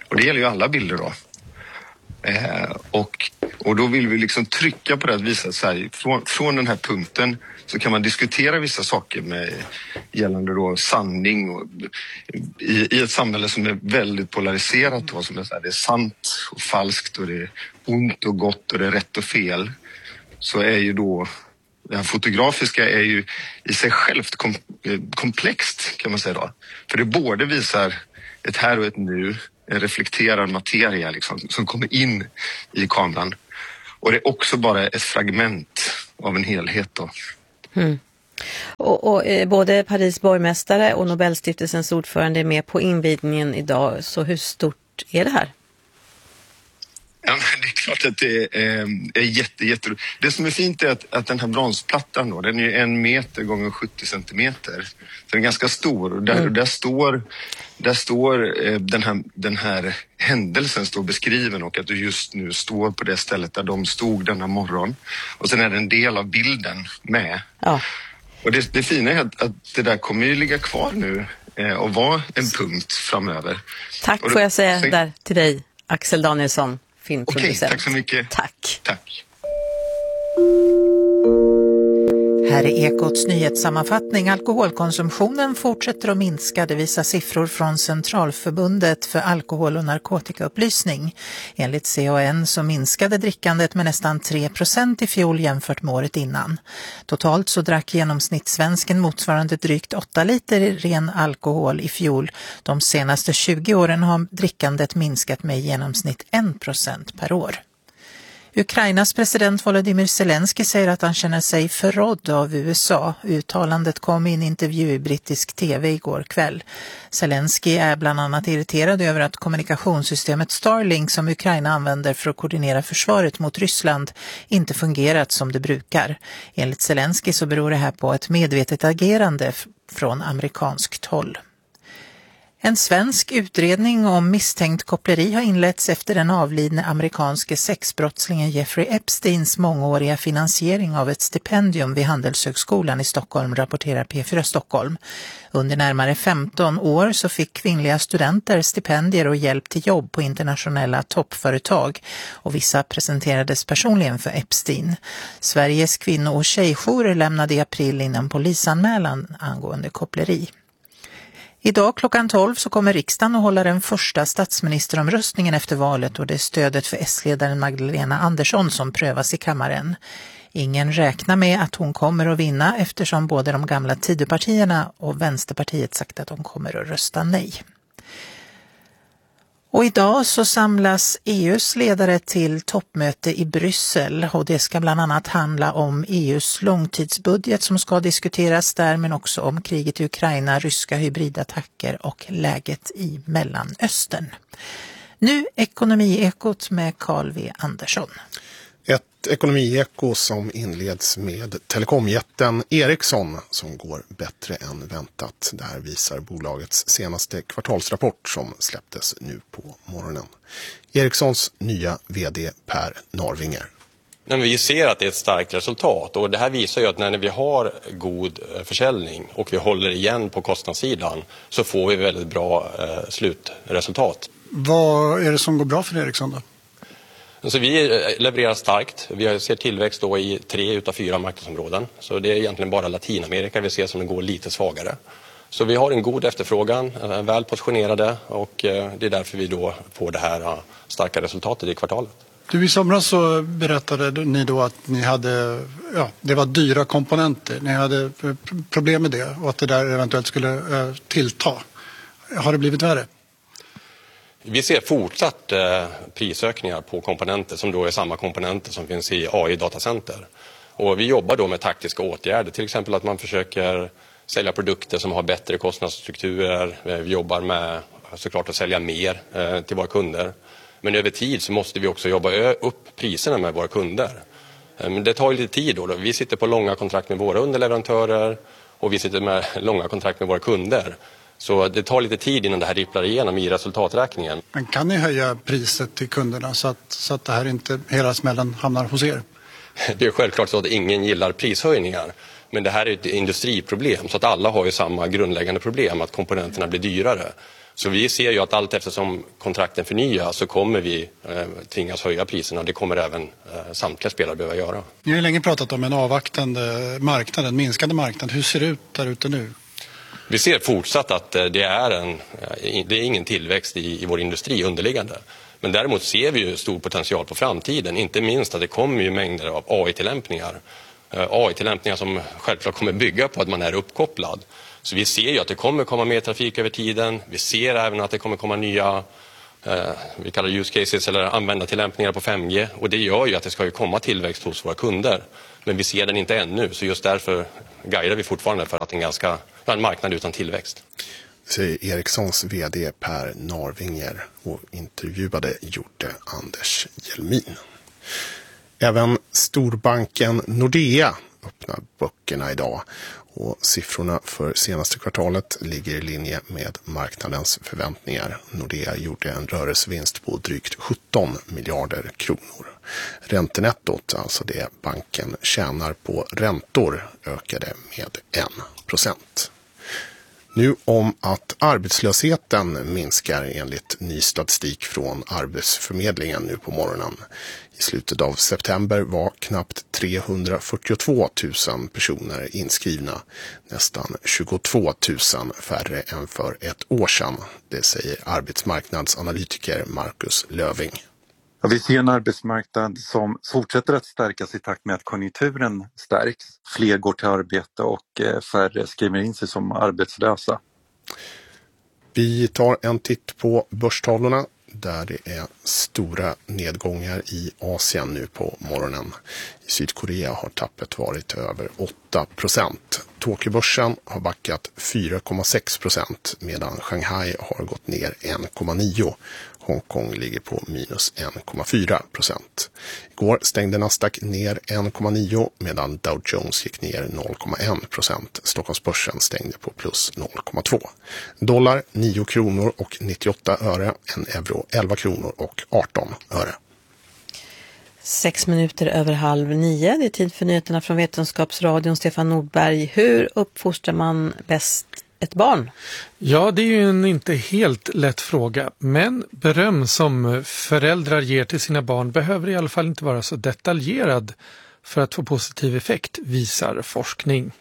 Och det gäller ju alla bilder då. Eh, och, och då vill vi liksom trycka på det att visa att så här, från, från den här punkten så kan man diskutera vissa saker med gällande då sanning och, i, i ett samhälle som är väldigt polariserat då, som är så här, det är sant och falskt och det är ont och gott och det är rätt och fel, så är ju då det här fotografiska är ju i sig självt kom, komplext kan man säga då. För det både visar ett här och ett nu, en reflekterad materia liksom, som kommer in i kameran. Och det är också bara ett fragment av en helhet då. Mm. Och, och eh, både Paris borgmästare och Nobelstiftelsens ordförande är med på invigningen idag. Så hur stort är det här? Ja, men det är klart att det är, är jätte, jätte... Det som är fint är att, att den här bronsplattan då, den är en meter gånger sjuttio centimeter. Så den är ganska stor. Och där, mm. där står, där står eh, den, här, den här händelsen står beskriven och att du just nu står på det stället där de stod denna morgon. Och sen är det en del av bilden med. Ja. Och det, det fina är att, att det där kommer ju ligga kvar nu eh, och vara en punkt framöver. Tack då, får jag säga sen, där till dig, Axel Danielsson. Okej, tack så mycket. Tack. Tack. Här är Ekots nyhetssammanfattning. Alkoholkonsumtionen fortsätter att minska. Det visar siffror från Centralförbundet för alkohol- och narkotikaupplysning. Enligt C A N så minskade drickandet med nästan tre procent i fjol jämfört med året innan. Totalt så drack genomsnittssvensken motsvarande drygt åtta liter ren alkohol i fjol. De senaste tjugo åren har drickandet minskat med i genomsnitt en procent per år. Ukrainas president Volodymyr Zelensky säger att han känner sig förrådd av U S A. Uttalandet kom i en intervju i brittisk tv igår kväll. Zelensky är bland annat irriterad över att kommunikationssystemet Starlink som Ukraina använder för att koordinera försvaret mot Ryssland inte fungerat som det brukar. Enligt Zelensky så beror det här på ett medvetet agerande från amerikanskt håll. En svensk utredning om misstänkt koppleri har inletts efter den avlidne amerikanske sexbrottslingen Jeffrey Epsteins mångåriga finansiering av ett stipendium vid Handelshögskolan i Stockholm, rapporterar P fyra Stockholm. Under närmare femton år så fick kvinnliga studenter stipendier och hjälp till jobb på internationella toppföretag och vissa presenterades personligen för Epstein. Sveriges kvinno- och tjejjourer lämnade i april in en polisanmälan angående koppleri. Idag klockan tolv så kommer riksdagen att hålla den första statsministeromröstningen efter valet och det är stödet för S-ledaren Magdalena Andersson som prövas i kammaren. Ingen räknar med att hon kommer att vinna eftersom både de gamla Tidöpartierna och Vänsterpartiet sagt att de kommer att rösta nej. Och idag så samlas E U:s ledare till toppmöte i Bryssel och det ska bland annat handla om E U:s långtidsbudget som ska diskuteras där men också om kriget i Ukraina, ryska hybridattacker och läget i Mellanöstern. Nu Ekonomiekot med Carl V. Andersson. Ett ekonomieko som inleds med telekomjätten Ericsson som går bättre än väntat. Det här visar bolagets senaste kvartalsrapport som släpptes nu på morgonen. Ericssons nya vd Per Narvinger. Men vi ser att det är ett starkt resultat och det här visar ju att när vi har god försäljning och vi håller igen på kostnadssidan så får vi väldigt bra eh, slutresultat. Vad är det som går bra för Ericsson då? Så vi levererar starkt. Vi ser tillväxt då i tre utav fyra marknadsområden. Så det är egentligen bara Latinamerika vi ser som det går lite svagare. Så vi har en god efterfrågan, väl positionerade och det är därför vi då får det här starka resultatet i kvartalet. Du, i somras så berättade ni då att ni hade, ja, det var dyra komponenter. Ni hade problem med det och att det där eventuellt skulle tillta. Har det blivit värre? Vi ser fortsatt eh, prisökningar på komponenter som då är samma komponenter som finns i A I-datacenter. Och vi jobbar då med taktiska åtgärder, till exempel att man försöker sälja produkter som har bättre kostnadsstrukturer. Vi jobbar med såklart att sälja mer eh, till våra kunder. Men över tid så måste vi också jobba upp priserna med våra kunder. Eh, men det tar ju lite tid då, då. Vi sitter på långa kontrakt med våra underleverantörer och vi sitter med långa kontrakt med våra kunder. Så det tar lite tid innan det här ripplar igenom i resultaträkningen. Men kan ni höja priset till kunderna så att, så att det här inte hela smällen hamnar hos er? Det är självklart så att ingen gillar prishöjningar. Men det här är ett industriproblem så att alla har ju samma grundläggande problem att komponenterna blir dyrare. Så vi ser ju att allt eftersom kontrakten förnyas så kommer vi eh, tvingas höja priserna. Det kommer även eh, samtliga spelare behöva göra. Ni har ju länge pratat om en avvaktande marknad, en minskande marknad. Hur ser det ut där ute nu? Vi ser fortsatt att eh, det, är en, eh, det är ingen tillväxt i, i vår industri underliggande. Men däremot ser vi ju stor potential på framtiden. Inte minst att det kommer ju mängder av A I-tillämpningar. Eh, A I-tillämpningar som självklart kommer bygga på att man är uppkopplad. Så vi ser ju att det kommer komma mer trafik över tiden. Vi ser även att det kommer komma nya, eh, vi kallar use cases eller användartillämpningar på fem G. Och det gör ju att det ska ju komma tillväxt hos våra kunder. Men vi ser den inte ännu. Så just därför guidar vi fortfarande för att det är en, ganska, en marknad utan tillväxt. Säger Ericssons vd Per Narvinger och intervjuade gjorde Anders Hjelmin. Även storbanken Nordea öppnar böckerna idag. Och siffrorna för senaste kvartalet ligger i linje med marknadens förväntningar. Nordea gjorde en rörelsevinst på drygt sjutton miljarder kronor. Räntenettot, alltså det banken tjänar på räntor, ökade med en procent. Nu om att arbetslösheten minskar enligt ny statistik från Arbetsförmedlingen nu på morgonen. I slutet av september var knappt trehundrafyrtiotvå tusen personer inskrivna, nästan tjugotvå tusen färre än för ett år sedan. Det säger arbetsmarknadsanalytiker Marcus Löving. Ja, vi ser en arbetsmarknad som fortsätter att stärkas i takt med att konjunkturen stärks. Fler går till arbete och färre skriver in sig som arbetslösa. Vi tar en titt på börstavlorna där det är stora nedgångar i Asien nu på morgonen. I Sydkorea har tappet varit över åtta procent. Tokyobörsen har backat fyra komma sex procent medan Shanghai har gått ner en komma nio. Hongkong ligger på minus en komma fyra procent. Igår stängde Nasdaq ner en komma nio medan Dow Jones gick ner noll komma en procent. Stockholmsbörsen stängde på plus noll komma två. Dollar nio kronor och nittioåtta öre, en euro elva kronor och arton öre. Sex minuter över halv nio. Det är tid för nyheterna från Vetenskapsradion. Stefan Nordberg, hur uppfostrar man bäst ett barn? Ja, det är ju en inte helt lätt fråga, men beröm som föräldrar ger till sina barn behöver i alla fall inte vara så detaljerad för att få positiv effekt, visar forskning.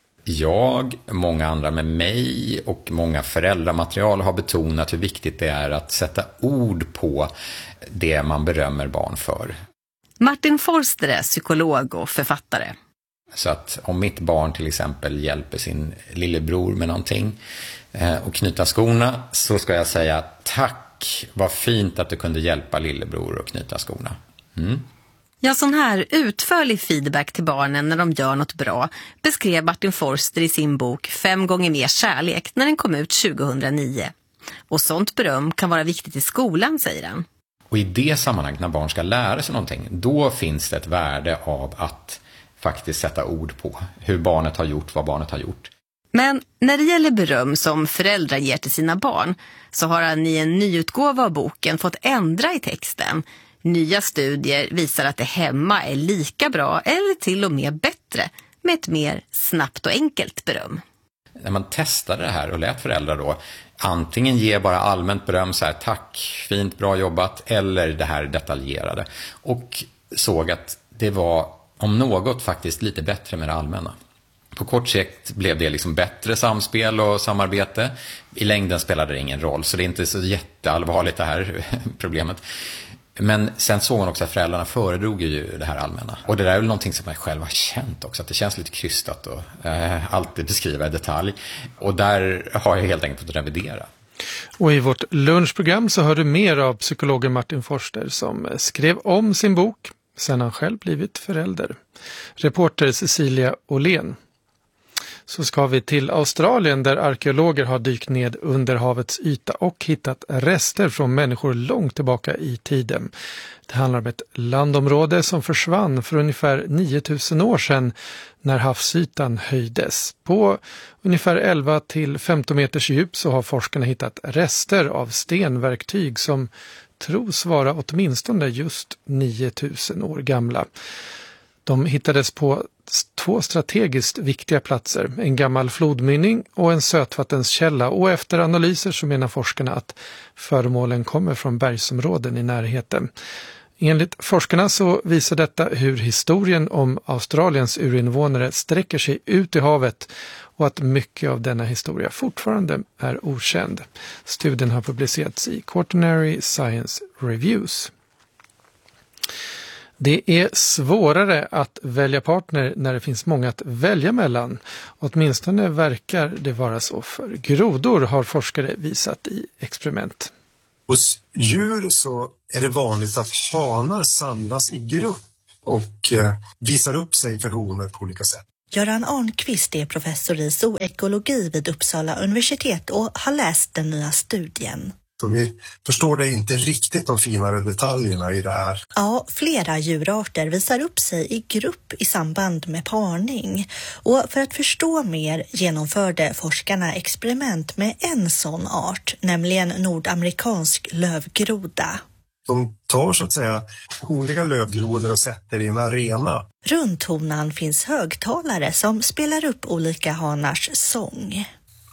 Jag, många andra med mig och många föräldramaterial har betonat hur viktigt det är att sätta ord på det man berömmer barn för. Martin Forster är psykolog och författare. Så att om mitt barn till exempel hjälper sin lillebror med någonting eh, och knyta skorna, så ska jag säga tack, vad fint att du kunde hjälpa lillebror att knyta skorna. Mm. Ja, sån här utförlig feedback till barnen när de gör något bra beskrev Martin Forster i sin bok Fem gånger mer kärlek när den kom ut tjugohundranio. Och sånt beröm kan vara viktigt i skolan, säger han. Och i det sammanhanget när barn ska lära sig någonting, då finns det ett värde av att faktiskt sätta ord på hur barnet har gjort, vad barnet har gjort. Men när det gäller beröm som föräldrar ger till sina barn så har han i en nyutgåva av boken fått ändra i texten. Nya studier visar att det hemma är lika bra eller till och med bättre med ett mer snabbt och enkelt beröm. När man testade det här och lät föräldrar då antingen ge bara allmänt beröm så här tack, fint, bra jobbat, eller det här detaljerade, och såg att det var om något faktiskt lite bättre med det allmänna. På kort sikt blev det liksom bättre samspel och samarbete. I längden spelade det ingen roll, så det är inte så jätteallvarligt det här problemet. Men sen såg hon också att föräldrarna föredrog ju det här allmänna. Och det där är väl någonting som jag själv har känt också, att det känns lite krystat och eh, alltid beskriva i detalj. Och där har jag helt enkelt fått revidera. Och i vårt lunchprogram så hör du mer av psykologen Martin Forster som skrev om sin bok sen han själv blivit förälder. Reporter Cecilia Åhlén. Så ska vi till Australien där arkeologer har dykt ned under havets yta och hittat rester från människor långt tillbaka i tiden. Det handlar om ett landområde som försvann för ungefär nio tusen år sedan när havsytan höjdes. På ungefär elva till femton meters djup så har forskarna hittat rester av stenverktyg som tros vara åtminstone just nio tusen år gamla. De hittades på två strategiskt viktiga platser, en gammal flodmynning och en sötvattenskälla, och efter analyser så menar forskarna att föremålen kommer från bergsområden i närheten. Enligt forskarna så visar detta hur historien om Australiens urinvånare sträcker sig ut i havet och att mycket av denna historia fortfarande är okänd. Studien har publicerats i Quaternary Science Reviews. Det är svårare att välja partner när det finns många att välja mellan. Åtminstone verkar det vara så för grodor, har forskare visat i experiment. Hos djur så är det vanligt att hanar samlas i grupp och eh, visar upp sig för honor på olika sätt. Göran Arnqvist är professor i zoekologi vid Uppsala universitet och har läst den nya studien. Så vi förstår det inte riktigt de finare detaljerna i det här. Ja, flera djurarter visar upp sig i grupp i samband med parning. Och för att förstå mer genomförde forskarna experiment med en sån art, nämligen nordamerikansk lövgroda. De tar så att säga olika lövgrodor och sätter i en arena. Runt honan finns högtalare som spelar upp olika hanars sång.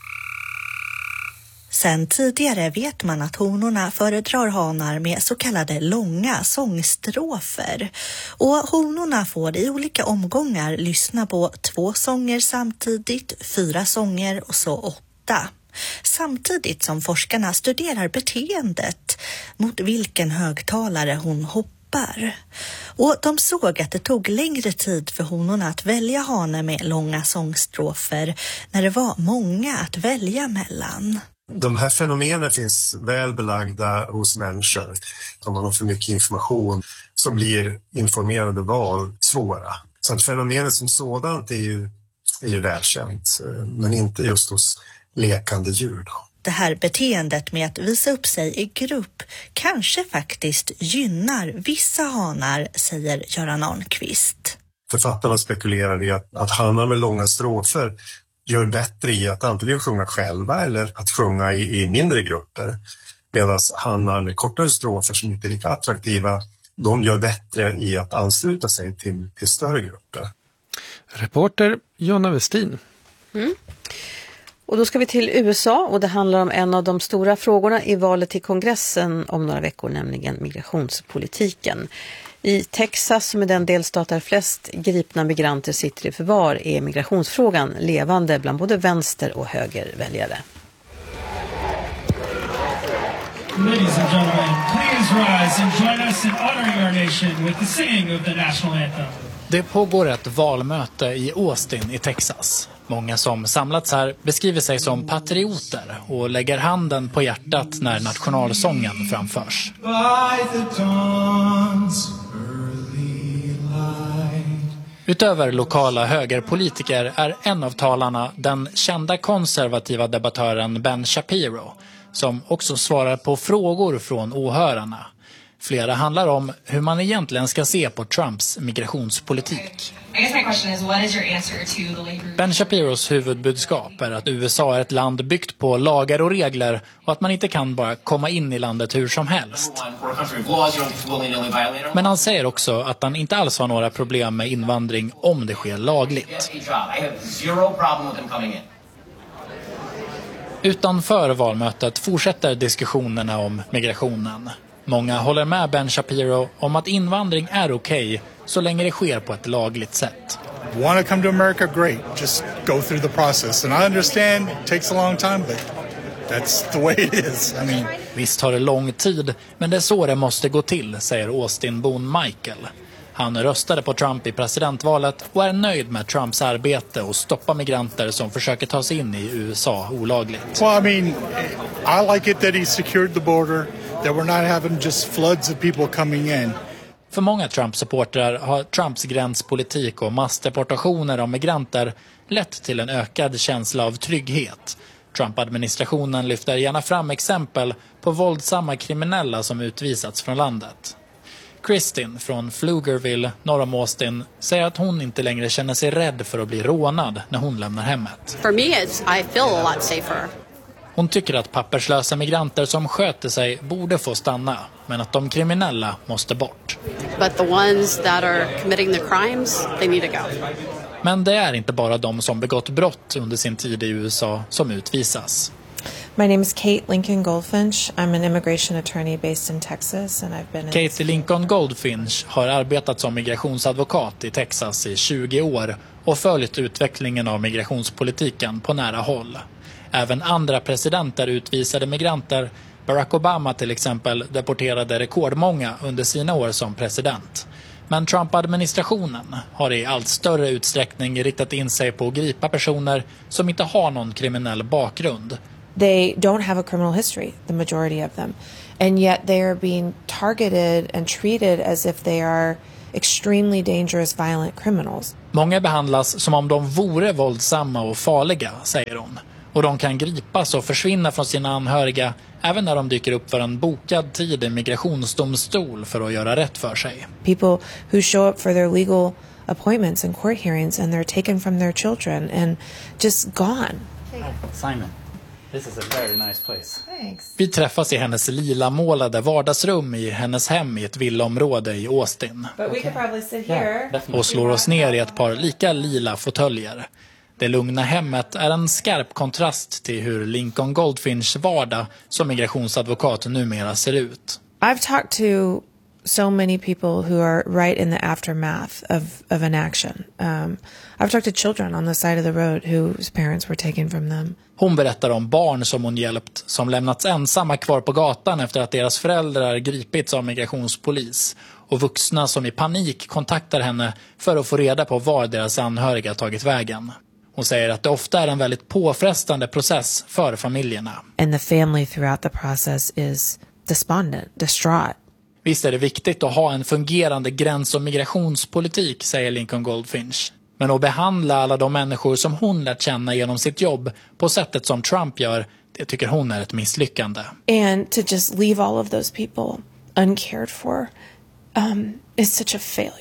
Sen tidigare vet man att honorna föredrar hanar med så kallade långa sångstrofer. Och honorna får i olika omgångar lyssna på två sånger samtidigt, fyra sånger och så åtta. Samtidigt som forskarna studerar beteendet mot vilken högtalare hon hoppar. Och de såg att det tog längre tid för honorna att välja hane med långa sångstrofer när det var många att välja mellan. De här fenomenen finns väl belagda hos människor. Om man har för mycket information så blir informerade val svåra. Så att fenomenet som sådant är ju, är ju välkänt, men inte just hos lekande djur då. Det här beteendet med att visa upp sig i grupp kanske faktiskt gynnar vissa hanar, säger Göran Arnqvist. Författarna spekulerar i att, att hanar med långa strofer gör bättre i att antingen sjunga själva eller att sjunga i, i mindre grupper. Medan hanar med kortare strofer som inte är lika attraktiva, de gör bättre i att ansluta sig till, till större grupper. Reporter Jonna Westin. Mm. Och då ska vi till U S A, och det handlar om en av de stora frågorna i valet till kongressen om några veckor, nämligen migrationspolitiken. I Texas, som är den delstat där flest gripna migranter sitter i förvar, är migrationsfrågan levande bland både vänster- och högerväljare. Ladies and gentlemen, please rise and join us in honoring our nation with the singing of the national anthem. Det pågår ett valmöte i Austin i Texas. Många som samlats här beskriver sig som patrioter och lägger handen på hjärtat när nationalsången framförs. Utöver lokala högerpolitiker är en av talarna den kända konservativa debattören Ben Shapiro, som också svarar på frågor från åhörarna. Flera handlar om hur man egentligen ska se på Trumps migrationspolitik. Ben Shapiros huvudbudskap är att U S A är ett land byggt på lagar och regler och att man inte kan bara komma in i landet hur som helst. Men han säger också att han inte alls har några problem med invandring om det sker lagligt. Utanför valmötet fortsätter diskussionerna om migrationen. Många håller med Ben Shapiro om att invandring är okej så länge det sker på ett lagligt sätt. Want to come to America? Great. Just go through the process. And I understand it takes a long time, but that's the way it is. I mean... Visst har det lång tid, men det är så det måste gå till, säger Austin-bon Michael. Han röstade på Trump i presidentvalet och är nöjd med Trumps arbete och stoppa migranter som försöker ta sig in i U S A olagligt. Well, I mean, I like it that he secured the border, that we're not having just floods of people coming in. För många Trump-supportrar har Trumps gränspolitik och massdeportationer av migranter lett till en ökad känsla av trygghet. Trump-administrationen lyfter gärna fram exempel på våldsamma kriminella som utvisats från landet. Kristin från Pflugerville, norr om Austin, säger att hon inte längre känner sig rädd för att bli rånad när hon lämnar hemmet. For me, it's, I feel a lot safer. Hon tycker att papperslösa migranter som sköter sig borde få stanna, men att de kriminella måste bort. But the ones that are committing the crimes, they need to go. Men det är inte bara de som begått brott under sin tid i U S A som utvisas. My name is Kate Lincoln Goldfinch. I'm an immigration attorney based in Texas and I've been in... Kate Lincoln Goldfinch har arbetat som migrationsadvokat i Texas i tjugo år och följt utvecklingen av migrationspolitiken på nära håll. Även andra presidenter utvisade migranter. Barack Obama till exempel deporterade rekordmånga under sina år som president. Men Trump-administrationen har i allt större utsträckning riktat in sig på att gripa personer som inte har någon kriminell bakgrund. They don't have a criminal history, the majority of them. And yet they are being targeted and treated as if they are extremely dangerous, violent criminals. Många behandlas som om de vore våldsamma och farliga, säger hon. Och de kan gripas och försvinna från sina anhöriga även när de dyker upp för en bokad tid i migrationsdomstol för att göra rätt för sig. People who show up for their legal appointments and court hearings and they're taken from their children and just gone. Simon, this is a very nice place. Thanks. Vi träffas i hennes lila målade vardagsrum i hennes hem i ett villaområde i Austin. But we could probably sit here. Och slår oss ner i ett par lika lila fåtöljer. Det lugna hemmet är en skarp kontrast till hur Lincoln Goldfinch vardag som migrationsadvokat numera ser ut. I've talked to so many people who are right in the aftermath of, of an action. Um, I've talked to children on the side of the road whose parents were taken from them. Hon berättar om barn som hon hjälpt som lämnats ensamma kvar på gatan efter att deras föräldrar gripits av migrationspolis. Och vuxna som i panik kontaktar henne för att få reda på var deras anhöriga tagit vägen. Hon säger att det ofta är en väldigt påfrestande process för familjerna. And the family throughout the process is despondent, distraught. Visst är det viktigt att ha en fungerande gräns- och migrationspolitik, säger Lincoln Goldfinch. Men att behandla alla de människor som hon lärt känna genom sitt jobb på sättet som Trump gör, det tycker hon är ett misslyckande. And to just leave all of those people uncared for um, is such a failure.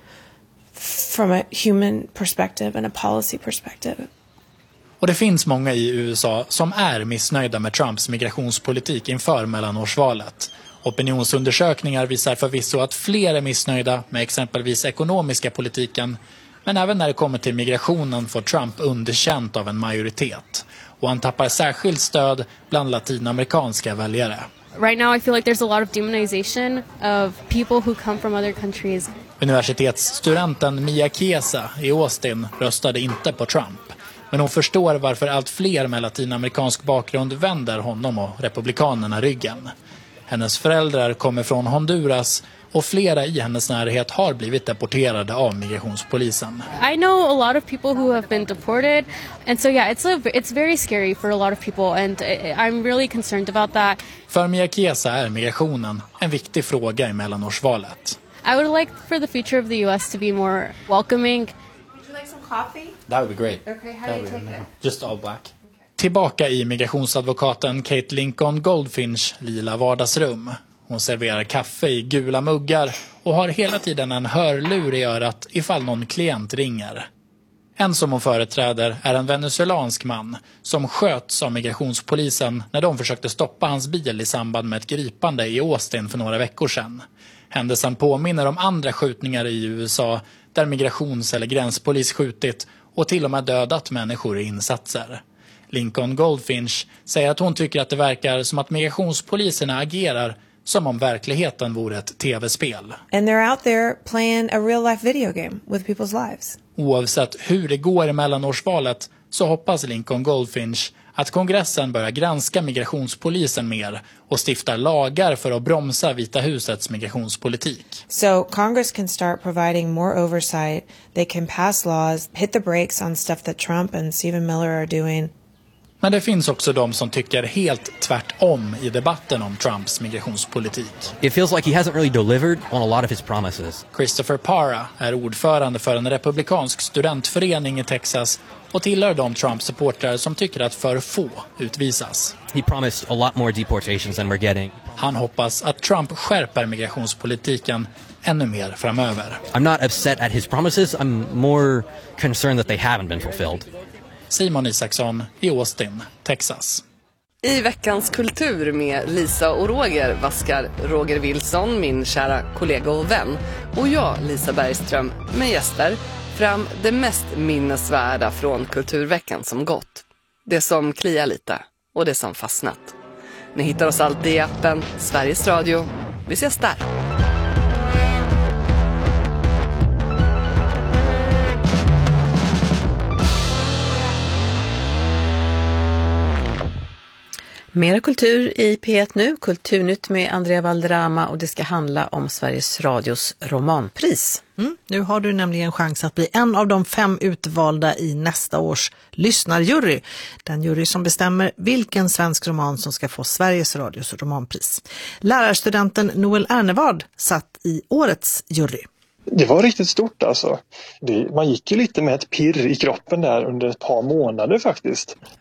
From a human perspective and a policy perspective. Och det finns många i U S A som är missnöjda med Trumps migrationspolitik inför mellanårsvalet. Opinionsundersökningar visar förvisso att fler är missnöjda med exempelvis ekonomiska politiken. Men även när det kommer till migrationen får Trump underkänt av en majoritet. Och han tappar särskilt stöd bland latinamerikanska väljare. Right now I feel like there's a lot of demonization of people who come from other countries. Universitetsstudenten Mia Chiesa i Austin röstade inte på Trump. Men hon förstår varför allt fler med latinamerikansk bakgrund vänder honom och republikanerna ryggen. Hennes föräldrar kommer från Honduras och flera i hennes närhet har blivit deporterade av migrationspolisen. I know a lot of people who have been deported and so yeah it's a, it's very scary for a lot of people and I'm really concerned about that. För Mia Chiesa är migrationen en viktig fråga i mellanårsvalet. I would like for the future of the U S to be more welcoming. Would you like some coffee? That would be great. Okay, how do you take it? Just all black. Tillbaka i migrationsadvokaten Kate Lincoln Goldfinch lila vardagsrum. Hon serverar kaffe i gula muggar och har hela tiden en hörlur i örat ifall någon klient ringer. En som hon företräder är en venezuelansk man som sköts av migrationspolisen när de försökte stoppa hans bil i samband med ett gripande i Austin för några veckor sedan. Händelsen påminner om andra skjutningar i U S A där migrations- eller gränspolis skjutit och till och med dödat människor i insatser. Lincoln Goldfinch säger att hon tycker att det verkar som att migrationspoliserna agerar som om verkligheten vore ett tv-spel. And they're out there playing a real life video game with people's lives. Oavsett hur det går i mellanårsvalet så hoppas Lincoln Goldfinch att kongressen börjar granska migrationspolisen mer och stiftar lagar för att bromsa Vita husets migrationspolitik. So Congress can start providing more oversight. They can pass laws, hit the brakes on stuff that Trump and Stephen Miller are doing. Men det finns också de som tycker helt tvärtom i debatten om Trumps migrationspolitik. It feels like he hasn't really delivered on a lot of his promises. Christopher Parra är ordförande för en republikansk studentförening i Texas och tillhör de Trump-supportrar som tycker att för få utvisas. He promised a lot more deportations than we're getting. Han hoppas att Trump skärper migrationspolitiken ännu mer framöver. I'm not upset at his promises. I'm more concerned that they haven't been fulfilled. Simon Isaksson i Austin, Texas. I veckans kultur med Lisa och Roger vaskar Roger Wilson, min kära kollega och vän, och jag, Lisa Bergström, med gäster fram det mest minnesvärda från kulturveckan som gått. Det som kliar lite och det som fastnat. Ni hittar oss alltid i appen Sveriges Radio. Vi ses där. Mera kultur i P ett nu, Kulturnytt med Andrea Valderrama, och det ska handla om Sveriges Radios romanpris. Mm, nu har du nämligen chans att bli en av de fem utvalda i nästa års lyssnarjury. Den jury som bestämmer vilken svensk roman som ska få Sveriges Radios romanpris. Lärarstudenten Noel Ernevard satt i årets jury. Det var riktigt stort alltså. Det, man gick ju lite med ett pirr i kroppen där under ett par månader faktiskt.